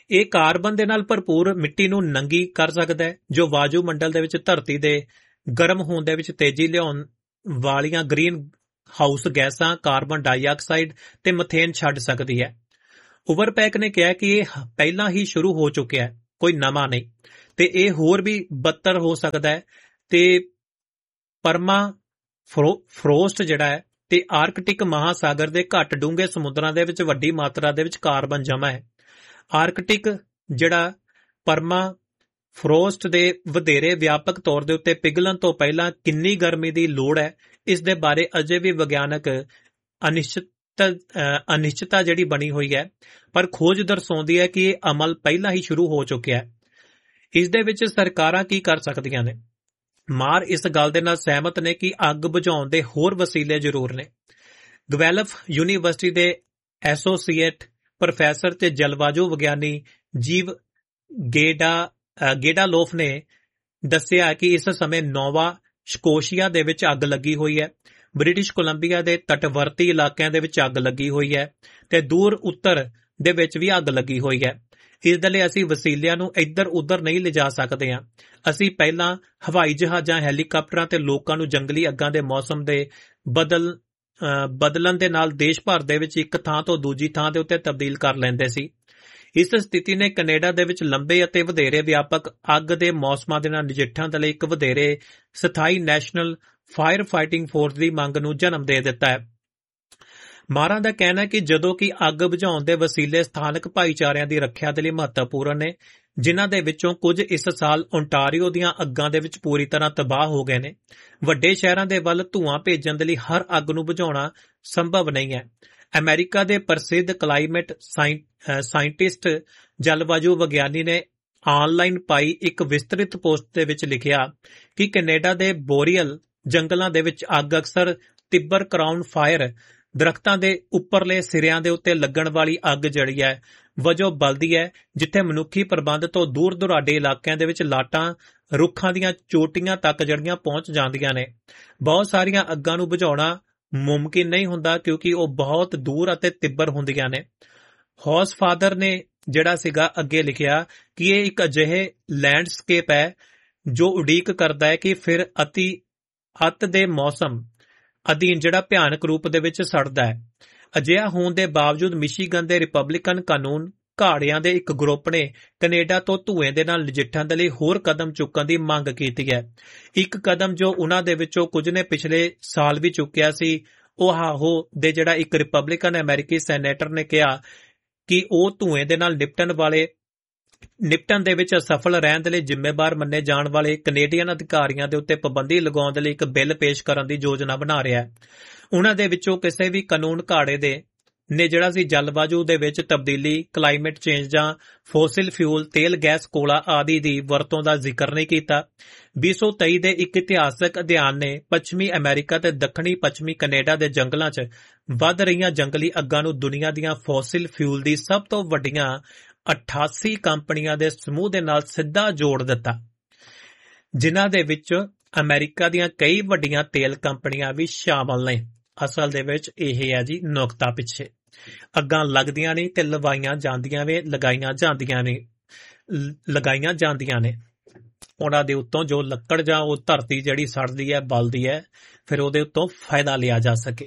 ਇਹ ਕਾਰਬਨ ਦੇ ਨਾਲ ਭਰਪੂਰ ਮਿੱਟੀ ਨੂੰ ਨੰਗੀ ਕਰ ਸਕਦਾ ਹੈ, ਜੋ ਵਾਯੂਮੰਡਲ ਦੇ ਵਿੱਚ ਧਰਤੀ ਦੇ ਗਰਮ ਹੋਣ ਦੇ ਵਿੱਚ ਤੇਜ਼ੀ ਲਿਆਉਣ ਵਾਲੀਆਂ ਗ੍ਰੀਨ ਹਾਊਸ ਗੈਸਾਂ ਕਾਰਬਨ ਡਾਈਆਕਸਾਈਡ ਤੇ ਮਥੇਨ ਛੱਡ ਸਕਦੀ ਹੈ। ਓਵਰਪੈਕ ਨੇ ਕਿਹਾ ਕਿ ਇਹ ਪਹਿਲਾਂ ਹੀ ਸ਼ੁਰੂ ਹੋ ਚੁੱਕਿਆ ਹੈ, ਕੋਈ ਨਵਾਂ ਨਹੀਂ, ਤੇ ਇਹ ਹੋਰ ਵੀ ਬਦਤਰ ਹੋ ਸਕਦਾ ਹੈ। ਤੇ ਪਰਮਾ ਫਰੋਸਟ ਜਿਹੜਾ ਹੈ ਤੇ ਆਰਕਟਿਕ ਮਹਾਸਾਗਰ ਦੇ ਘੱਟ ਡੂੰਘੇ ਸਮੁੰਦਰਾਂ ਦੇ ਵਿੱਚ ਵੱਡੀ ਮਾਤਰਾ ਦੇ ਵਿੱਚ ਕਾਰਬਨ ਜਮ੍ਹਾਂ ਹੈ। ਆਰਕਟਿਕ ਜਿਹੜਾ ਪਰਮਾ ਫਰੋਸਟ ਦੇ ਵਧੇਰੇ ਵਿਆਪਕ ਤੌਰ ਦੇ ਉੱਤੇ ਪਿਘਲਣ ਤੋਂ ਪਹਿਲਾਂ ਕਿੰਨੀ ਗਰਮੀ ਦੀ ਲੋੜ ਹੈ, ਇਸ ਦੇ ਬਾਰੇ ਅਜੇ ਵੀ ਵਿਗਿਆਨਕ ਅਨਿਸ਼ਚਿਤ ਅਨਿਸ਼ਚਿਤਤਾ ਜਿਹੜੀ ਬਣੀ ਹੋਈ ਹੈ, ਪਰ ਖੋਜ ਦਰਸਾਉਂਦੀ ਹੈ ਕਿ ਇਹ ਅਮਲ ਪਹਿਲਾਂ ਹੀ ਸ਼ੁਰੂ ਹੋ ਚੁੱਕਿਆ ਹੈ। ਇਸ ਦੇ ਵਿੱਚ ਸਰਕਾਰਾਂ ਕੀ ਕਰ ਸਕਦੀਆਂ ਨੇ? ਮਾਰ ਇਸ ਗੱਲ ਦੇ ਨਾਲ ਸਹਿਮਤ ਨੇ ਕਿ ਅੱਗ ਬੁਝਾਉਣ ਦੇ ਹੋਰ ਵਸੀਲੇ ਜ਼ਰੂਰ ਨੇ। ਗਵੈਲਫ ਯੂਨੀਵਰਸਿਟੀ ਦੇ ਐਸੋਸੀਏਟ ਪ੍ਰੋਫੈਸਰ ਤੇ ਜਲਵਾਯੂ ਵਿਗਿਆਨੀ ਜੀਵ ਗੇਡਾ ਗੇਡਾਲੋਫ ਨੇ ਦੱਸਿਆ ਕਿ ਇਸ ਸਮੇਂ ਨੋਵਾ ਸਕੋਸ਼ੀਆ ਦੇ ਵਿੱਚ ਅੱਗ ਲੱਗੀ ਹੋਈ ਹੈ, ਬ੍ਰਿਟਿਸ਼ ਕੋਲੰਬੀਆ ਦੇ ਤਟਵਰਤੀ ਇਲਾਕਿਆਂ ਦੇ ਵਿੱਚ ਅੱਗ ਲੱਗੀ ਹੋਈ ਹੈ ਤੇ ਦੂਰ ਉੱਤਰ ਦੇ ਵਿੱਚ ਵੀ ਅੱਗ ਲੱਗੀ ਹੋਈ ਹੈ। ਇਸ ਦੇ ਲਈ ਅਸੀਂ ਵਸੀਲਿਆਂ ਨੂੰ ਇੱਧਰ ਉੱਧਰ ਨਹੀਂ ਲਿਜਾ ਸਕਦੇ ਹਾਂ। ਅਸੀਂ ਪਹਿਲਾਂ ਹਵਾਈ ਜਹਾਜ਼ਾਂ, ਹੈਲੀਕਾਪਟਰਾਂ ਤੇ ਲੋਕਾਂ ਨੂੰ ਜੰਗਲੀ ਅੱਗਾਂ ਦੇ ਮੌਸਮ ਦੇ ਬਦਲ ਬਦਲਣ ਦੇ ਨਾਲ ਦੇਸ਼ ਭਰ ਦੇ ਵਿੱਚ ਇੱਕ ਥਾਂ ਤੋਂ ਦੂਜੀ ਥਾਂ ਦੇ ਉੱਤੇ ਤਬਦੀਲ ਕਰ ਲੈਂਦੇ ਸੀ। ਇਸ ਸਥਿਤੀ ਨੇ ਕੈਨੇਡਾ ਦੇ ਵਿੱਚ ਲੰਬੇ ਅਤੇ ਵਧੇਰੇ ਵਿਆਪਕ ਅੱਗ ਦੇ ਮੌਸਮਾਂ ਦੇ ਨਾਲ ਨਜਿੱਠਣ ਦੇ ਲਈ ਇੱਕ ਵਧੇਰੇ ਸਥਾਈ ਨੈਸ਼ਨਲ ਫਾਇਰ ਫਾਈਟਿੰਗ ਫੋਰਸ ਦੀ ਮੰਗ ਨੂੰ ਜਨਮ ਦੇ ਦਿੱਤਾ ਹੈ। ਮਾਹਰਾਂ ਦਾ ਕਹਿਣਾ ਹੈ ਕਿ ਜਦੋਂ ਕਿ ਅੱਗ ਬੁਝਾਉਣ ਦੇ ਵਸੀਲੇ ਸਥਾਨਕ ਭਾਈਚਾਰਿਆਂ ਦੀ ਰੱਖਿਆ ਦੇ ਲਈ ਮਹੱਤਵਪੂਰਨ ਨੇ, ਜਿਨ੍ਹਾਂ ਦੇ ਵਿੱਚੋਂ ਕੁਝ ਇਸ ਸਾਲ ਓਨਟਾਰੀਓ ਦੀਆਂ ਅੱਗਾਂ ਦੇ ਵਿੱਚ ਪੂਰੀ ਤਰ੍ਹਾਂ ਤਬਾਹ ਹੋ ਗਏ ਨੇ, ਵੱਡੇ ਸ਼ਹਿਰਾਂ ਦੇ ਵੱਲ ਧੂੰਆਂ ਭੇਜਣ ਦੇ ਲਈ ਹਰ ਅੱਗ ਨੂੰ ਬੁਝਾਉਣਾ ਸੰਭਵ ਨਹੀਂ ਹੈ। ਅਮਰੀਕਾ ਦੇ ਪ੍ਰਸਿੱਧ ਕਲਾਈਮੇਟ ਸਾਇੰਟਿਸਟ ਜਲਵਾਯੂ ਵਿਗਿਆਨੀ ਨੇ ਆਨਲਾਈਨ ਪਾਈ ਇੱਕ ਵਿਸਤ੍ਰਿਤ ਪੋਸਟ ਦੇ ਵਿੱਚ ਲਿਖਿਆ ਕਿ ਕੈਨੇਡਾ ਦੇ ਬੋਰੀਅਲ ਜੰਗਲਾਂ ਦੇ ਵਿੱਚ ਅੱਗ ਅਕਸਰ ਤਿੱਬਰ ਕਰਾਊਨ ਫਾਇਰ, ਦਰਖਤਾਂ ਦੇ ਉੱਪਰਲੇ ਸਿਰਿਆਂ ਦੇ ਉੱਤੇ ਲੱਗਣ ਵਾਲੀ ਅੱਗ ਜਿਹੜੀ ਹੈ ਵਜੋਂ ਬਲਦੀ ਹੈ, ਜਿੱਥੇ ਮਨੁੱਖੀ ਪ੍ਰਬੰਧ ਤੋਂ ਦੂਰ ਦੁਰਾਡੇ ਇਲਾਕਿਆਂ ਦੇ ਵਿੱਚ ਲਾਟਾਂ ਰੁੱਖਾਂ ਦੀਆਂ ਚੋਟੀਆਂ ਤੱਕ ਜਿਹੜੀਆਂ ਪਹੁੰਚ ਜਾਂਦੀਆਂ ਨੇ। ਬਹੁਤ ਸਾਰੀਆਂ ਅੱਗਾਂ ਨੂੰ ਬੁਝਾਉਣਾ ਮੁਮਕਿਨ ਨਹੀਂ ਹੁੰਦਾ ਕਿਉਂਕਿ ਉਹ ਬਹੁਤ ਦੂਰ ਅਤੇ ਤਿੱਬਰ ਹੁੰਦੀਆਂ ਨੇ। ਹਾਊਸ ਫਾਦਰ ਨੇ ਜਿਹੜਾ ਸੀਗਾ ਅੱਗੇ ਲਿਖਿਆ ਕਿ ਇਹ ਇੱਕ ਅਜਿਹੇ ਲੈਂਡਸਕੇਪ ਹੈ ਜੋ ਉਡੀਕ ਕਰਦਾ ਹੈ ਕਿ ਫਿਰ ਅਤੀ ਅੱਤ ਦੇ ਮੌਸਮ ਅਧੀਨ ਜਿਹੜਾ ਭਿਆਨਕ ਰੂਪ ਦੇ ਵਿੱਚ ਸੜਦਾ ਹੈ। ਅਜਿਹਾ ਹੋਣ ਦੇ ਬਾਵਜੂਦ ਮਿਸ਼ੀਗਨ ਦੇ ਰਿਪਬਲਿਕਨ ਕਾਨੂੰਨ ਘਾੜਿਆਂ ਦੇ ਇੱਕ ਗਰੁੱਪ ਨੇ ਕੈਨੇਡਾ ਤੋਂ ਧੂਏ ਦੇ ਨਾਲ ਨਜਿੱਠਣ ਦੇ ਲਈ ਹੋਰ ਕਦਮ ਚੁੱਕਣ ਦੀ ਮੰਗ ਕੀਤੀ ਹੈ। ਇੱਕ ਕਦਮ ਜੋ ਉਹਨਾਂ ਦੇ ਵਿੱਚੋਂ ਕੁਝ ਨੇ ਪਿਛਲੇ ਸਾਲ ਵੀ ਚੁੱਕਿਆ ਸੀ, ਓਹਾਹੋ ਦੇ ਜਿਹੜਾ ਇੱਕ ਰਿਪਬਲਿਕਨ ਅਮਰੀਕੀ ਸੈਨੇਟਰ ਨੇ ਕਿਹਾ ਕਿ ਉਹ ਧੂਏ ਦੇ ਨਾਲ ਨਿਪਟਣ ਵਾਲੇ ਨਿਪਟਣ ਦੇ ਵਿੱਚ ਅਸਫਲ ਰਹਿਣ ਦੇ ਲਈ ਜ਼ਿੰਮੇਵਾਰ ਮੰਨੇ ਜਾਣ ਵਾਲੇ ਕੈਨੇਡੀਅਨ ਅਧਿਕਾਰੀਆਂ ਦੇ ਉੱਤੇ ਪਾਬੰਦੀ ਲਗਾਉਣ ਦੇ ਲਈ ਇੱਕ ਬਿੱਲ ਪੇਸ਼ ਕਰਨ ਦੀ ਯੋਜਨਾ ਬਣਾ ਰਿਹਾ ਹੈ। ਉਹਨਾਂ ਦੇ ਵਿੱਚੋਂ ਕਿਸੇ ਵੀ ਕਾਨੂੰਨ ਘਾੜੇ ਦੇ ਨੇ ਜਿਹੜਾ ਸੀ ਜਲਵਾਯੂ ਦੇ ਵਿੱਚ ਤਬਦੀਲੀ, ਕਲਾਈਮੇਟ ਚੇਂਜ ਜਾਂ ਫੋਸਿਲ ਫਿਊਲ, ਤੇਲ, ਗੈਸ, ਕੋਲਾ ਆਦਿ ਦੀ ਵਰਤੋਂ ਦਾ ਜ਼ਿਕਰ ਨਹੀਂ ਕੀਤਾ। ਵੀਹ ਸੌ ਤੇਈ ਦੇ ਇੱਕ ਇਤਿਹਾਸਕ ਅਧਿਐਨ ਨੇ ਪੱਛਮੀ ਅਮਰੀਕਾ ਤੇ ਦੱਖਣੀ ਪੱਛਮੀ ਕੈਨੇਡਾ ਦੇ ਜੰਗਲਾਂ 'ਚ ਵੱਧ ਰਹੀਆਂ ਜੰਗਲੀ ਅੱਗਾਂ ਨੂੰ ਦੁਨੀਆ ਦੀਆਂ ਫੋਸਿਲ ਫਿਊਲ ਦੀ ਸਭ ਤੋਂ ਵੱਡੀਆਂ ਅਠਾਸੀ ਕੰਪਨੀਆਂ ਦੇ ਸਮੂਹ ਦੇ ਨਾਲ ਸਿੱਧਾ ਜੋੜ ਦਿੱਤਾ, ਜਿਨ੍ਹਾਂ ਦੇ ਵਿੱਚ ਅਮਰੀਕਾ ਦੀਆਂ ਕਈ ਵੱਡੀਆਂ ਤੇਲ ਕੰਪਨੀਆਂ ਵੀ ਸ਼ਾਮਲ ਨੇ। ਅਸਲ ਦੇ ਵਿੱਚ ਇਹ ਹੈ ਜੀ ਨੁਕਤਾ ਪਿੱਛੇ। ਅੱਗਾਂ ਲੱਗਦੀਆਂ ਨਹੀਂ ਤੇ ਲਵਾਈਆਂ ਜਾਂਦੀਆਂ ਵੇ ਲਗਾਈਆਂ ਜਾਂਦੀਆਂ ਨੇ ਲਗਾਈਆਂ ਜਾਂਦੀਆਂ ਨੇ ਉਹਨਾਂ ਦੇ ਉੱਤੋਂ ਜੋ ਲੱਕੜ ਜਾਂ ਉਹ ਧਰਤੀ ਜਿਹੜੀ ਸੜਦੀ ਹੈ, ਬਲਦੀ ਹੈ, ਫਿਰ ਉਹਦੇ ਉੱਤੋਂ ਫਾਇਦਾ ਲਿਆ ਜਾ ਸਕੇ।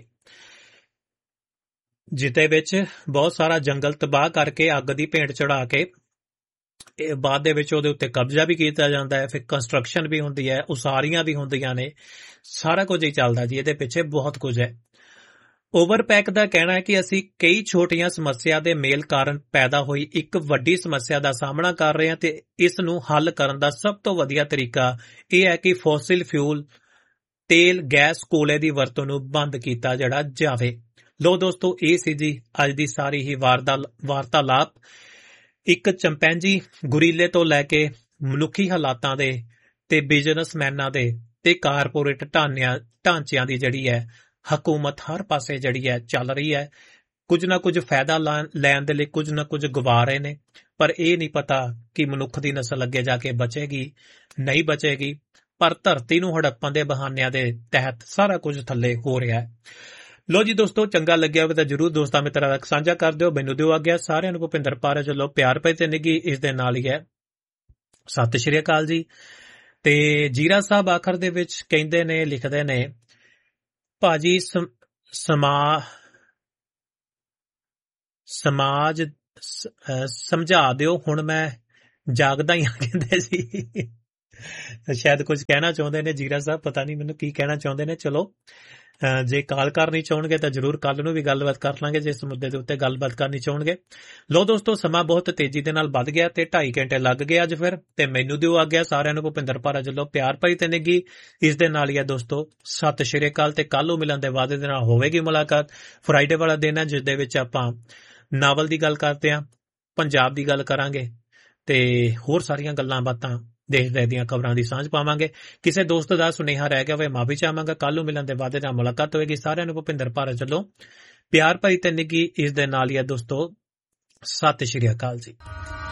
ਜਿਹਦੇ ਵਿੱਚ ਬਹੁਤ ਸਾਰਾ ਜੰਗਲ ਤਬਾਹ ਕਰਕੇ ਅੱਗ ਦੀ ਭੇਂਟ ਚੜਾ ਕੇ ਇਹ ਬਾਅਦ ਦੇ ਵਿੱਚ ਉਹਦੇ ਉੱਤੇ ਕਬਜ਼ਾ ਵੀ ਕੀਤਾ ਜਾਂਦਾ ਹੈ, ਫਿਰ ਕੰਸਟਰਕਸ਼ਨ ਵੀ ਹੁੰਦੀ ਹੈ, ਉਸਾਰੀਆਂ ਵੀ ਹੁੰਦੀਆਂ ਨੇ, ਸਾਰਾ ਕੁਝ ਹੀ ਚੱਲਦਾ ਜੀ। ਇਹਦੇ ਪਿੱਛੇ ਬਹੁਤ ਕੁਝ ਹੈ। ਓਵਰਪੈਕ ਦਾ ਕਹਿਣਾ ਹੈ ਕਿ ਅਸੀਂ ਕਈ ਛੋਟੀਆਂ ਸਮੱਸਿਆ ਦੇ ਮੇਲ ਕਾਰਨ ਪੈਦਾ ਹੋਈ ਇੱਕ ਵੱਡੀ ਸਮੱਸਿਆ ਦਾ ਸਾਹਮਣਾ ਕਰ ਰਹੇ ਹਾਂ ਤੇ ਇਸ ਨੂੰ ਹੱਲ ਕਰਨ ਦਾ ਸਭ ਤੋਂ ਵਧੀਆ ਤਰੀਕਾ ਇਹ ਹੈ ਕਿ ਫੋਸਿਲ ਫਿਊਲ, ਤੇਲ, ਗੈਸ, ਕੋਲੇ ਦੀ ਵਰਤੋਂ ਨੂੰ ਬੰਦ ਕੀਤਾ ਜਿਹੜਾ ਜਾਵੇ। ਲੋ ਦੋਸਤੋ, ਇਹ ਸੀ ਜੀ ਅੱਜ ਦੀ ਸਾਰੀ ਹੀ ਵਾਰਤਾਲਾਪ ਇੱਕ ਚੰਪੈਂਜੀ ਗੁਰੀਲੇ ਤੋਂ ਲੈ ਕੇ ਮਨੁੱਖੀ ਹਾਲਾਤਾਂ ਦੇ ਤੇ ਬਿਜ਼ਨਸਮੈਨਾਂ ਦੇ ਤੇ ਕਾਰਪੋਰੇਟ ਢਾਂਚਿਆਂ ਦੀ ਜਿਹੜੀ ਹੈ ਹਕੂਮਤ ਹਰ ਪਾਸੇ ਜਿਹੜੀ ਹੈ ਚੱਲ ਰਹੀ ਹੈ। ਕੁਝ ਨਾ ਕੁਝ ਫਾਇਦਾ ਲੈਣ ਦੇ ਲਈ ਕੁਝ ਨਾ ਕੁਝ ਗਵਾ ਰਹੇ ਨੇ, ਪਰ ਇਹ ਨਹੀਂ ਪਤਾ ਕਿ ਮਨੁੱਖ ਦੀ ਨਸਲ ਅੱਗੇ ਜਾ ਕੇ ਬਚੇਗੀ ਨਹੀਂ ਬਚੇਗੀ। ਪਰ ਧਰਤੀ ਨੂੰ ਹੜੱਪਣ ਦੇ ਬਹਾਨਿਆਂ ਦੇ ਤਹਿਤ ਸਾਰਾ ਕੁਝ ਥੱਲੇ ਹੋ ਰਿਹਾ ਹੈ। ਲੋ ਜੀ ਦੋਸਤੋ, ਚੰਗਾ ਲੱਗਿਆ ਹੋਵੇ ਤਾਂ ਜਰੂਰ ਦੋਸਤਾਂ ਮਿੱਤਰਾਂ ਤੱਕ ਸਾਂਝਾ ਕਰ ਦਿਓ। ਮੈਨੂੰ ਦਿਓ ਆਗਿਆ। ਸਾਰਿਆਂ ਨੂੰ ਭੁਪਿੰਦਰ ਪਾਰਾ ਵੱਲੋਂ ਪਿਆਰ ਭਰੀ ਤੇ ਨਿੱਘੀ ਇਸ ਦੇ ਨਾਲ ਹੀ ਹੈ ਸਤਿ ਸ਼੍ਰੀ ਅਕਾਲ ਜੀ। ਤੇ ਜੀਰਾ ਸਾਹਿਬ ਆਖਰ ਦੇ ਵਿੱਚ ਕਹਿੰਦੇ ਨੇ, ਲਿਖਦੇ ਨੇ, ਭਾਜੀ ਸਮ- ਸਮਾ ਸਮਾਜ ਸ- ਅਹ ਸਮਝਾ ਦਿਓ, ਹੁਣ ਮੈਂ ਜਾਗਦਾ ਹੀ ਹਾਂ, ਕਹਿੰਦੇ ਸੀ। ਸ਼ਾਇਦ ਕੁਝ ਕਹਿਣਾ ਚਾਹੁੰਦੇ ਨੇ ਜੀਰਾ ਸਾਹਿਬ, ਪਤਾ ਨਹੀਂ ਮੈਨੂੰ ਕੀ ਕਹਿਣਾ ਚਾਹੁੰਦੇ ਨੇ। ਚਲੋ, ਅਹ ਜੇ ਕਾਲ ਕਰਨੀ ਚਾਹਣਗੇ ਤਾਂ ਜਰੂਰ ਕੱਲ ਨੂੰ ਵੀ ਗੱਲਬਾਤ ਕਰ ਲਾਂਗੇ, ਜੇ ਇਸ ਮੁੱਦੇ ਦੇ ਉੱਤੇ ਗੱਲਬਾਤ ਕਰਨੀ ਚਾਹਣਗੇ। ਲੋ ਦੋਸਤੋ, ਸਮਾਂ ਬਹੁਤ ਤੇਜ਼ੀ ਦੇ ਨਾਲ ਵੱਧ ਗਿਆ ਤੇ ਢਾਈ ਘੰਟੇ ਲੱਗ ਗਏ ਅੱਜ ਫਿਰ। ਤੇ ਮੈਨੂੰ ਦਿਓ ਆਗਿਆ। ਸਾਰਿਆਂ ਨੂੰ ਭੁਪਿੰਦਰ ਪਾਰਾ ਵੱਲੋਂ ਪਿਆਰ ਭਰੀ ਤੇ ਨਿੱਘੀ ਇਸ ਦੇ ਨਾਲ ਹੀ ਹੈ ਦੋਸਤੋ ਸਤਿ ਸ਼੍ਰੀ ਅਕਾਲ। ਤੇ ਕੱਲ ਨੂੰ ਮਿਲਣ ਦੇ ਵਾਅਦੇ ਦੇ ਨਾਲ ਹੋਵੇਗੀ ਮੁਲਾਕਾਤ। ਫਰਾਈਡੇ ਵਾਲਾ ਦਿਨ ਹੈ ਜਿਸ ਦੇ ਵਿੱਚ ਆਪਾਂ ਨਾਵਲ ਦੀ ਗੱਲ ਕਰਦੇ ਹਾਂ, ਪੰਜਾਬ ਦੀ ਗੱਲ ਕਰਾਂਗੇ ਤੇ ਹੋਰ ਸਾਰੀਆਂ ਗੱਲਾਂ ਬਾਤਾਂ, ਦੇਸ਼ ਦੇ ਦੀਆਂ ਖਬਰਾਂ ਦੀ ਸਾਂਝ ਪਾਵਾਂਗੇ। ਕਿਸੇ ਦੋਸਤ ਦਾ ਸੁਨੇਹਾ ਰਹਿ ਗਿਆ ਹੋਵੇ ਮਾਫੀ ਚਾਹਾਂਗਾ। ਕੱਲ ਨੂੰ ਮਿਲਣ ਦੇ ਵਾਅਦੇ ਨਾਲ ਮੁਲਾਕਾਤ ਹੋਵੇਗੀ। ਸਾਰਿਆਂ ਨੂੰ ਭੁਪਿੰਦਰ ਪਾਰਾ ਵੱਲੋਂ ਪਿਆਰ ਭਰੀ ਤੇ ਨਿੱਘੀ ਇਸ ਦੇ ਨਾਲ ਹੀ ਹੈ ਦੋਸਤੋ ਸਤਿ ਸ਼੍ਰੀ ਅਕਾਲ ਜੀ।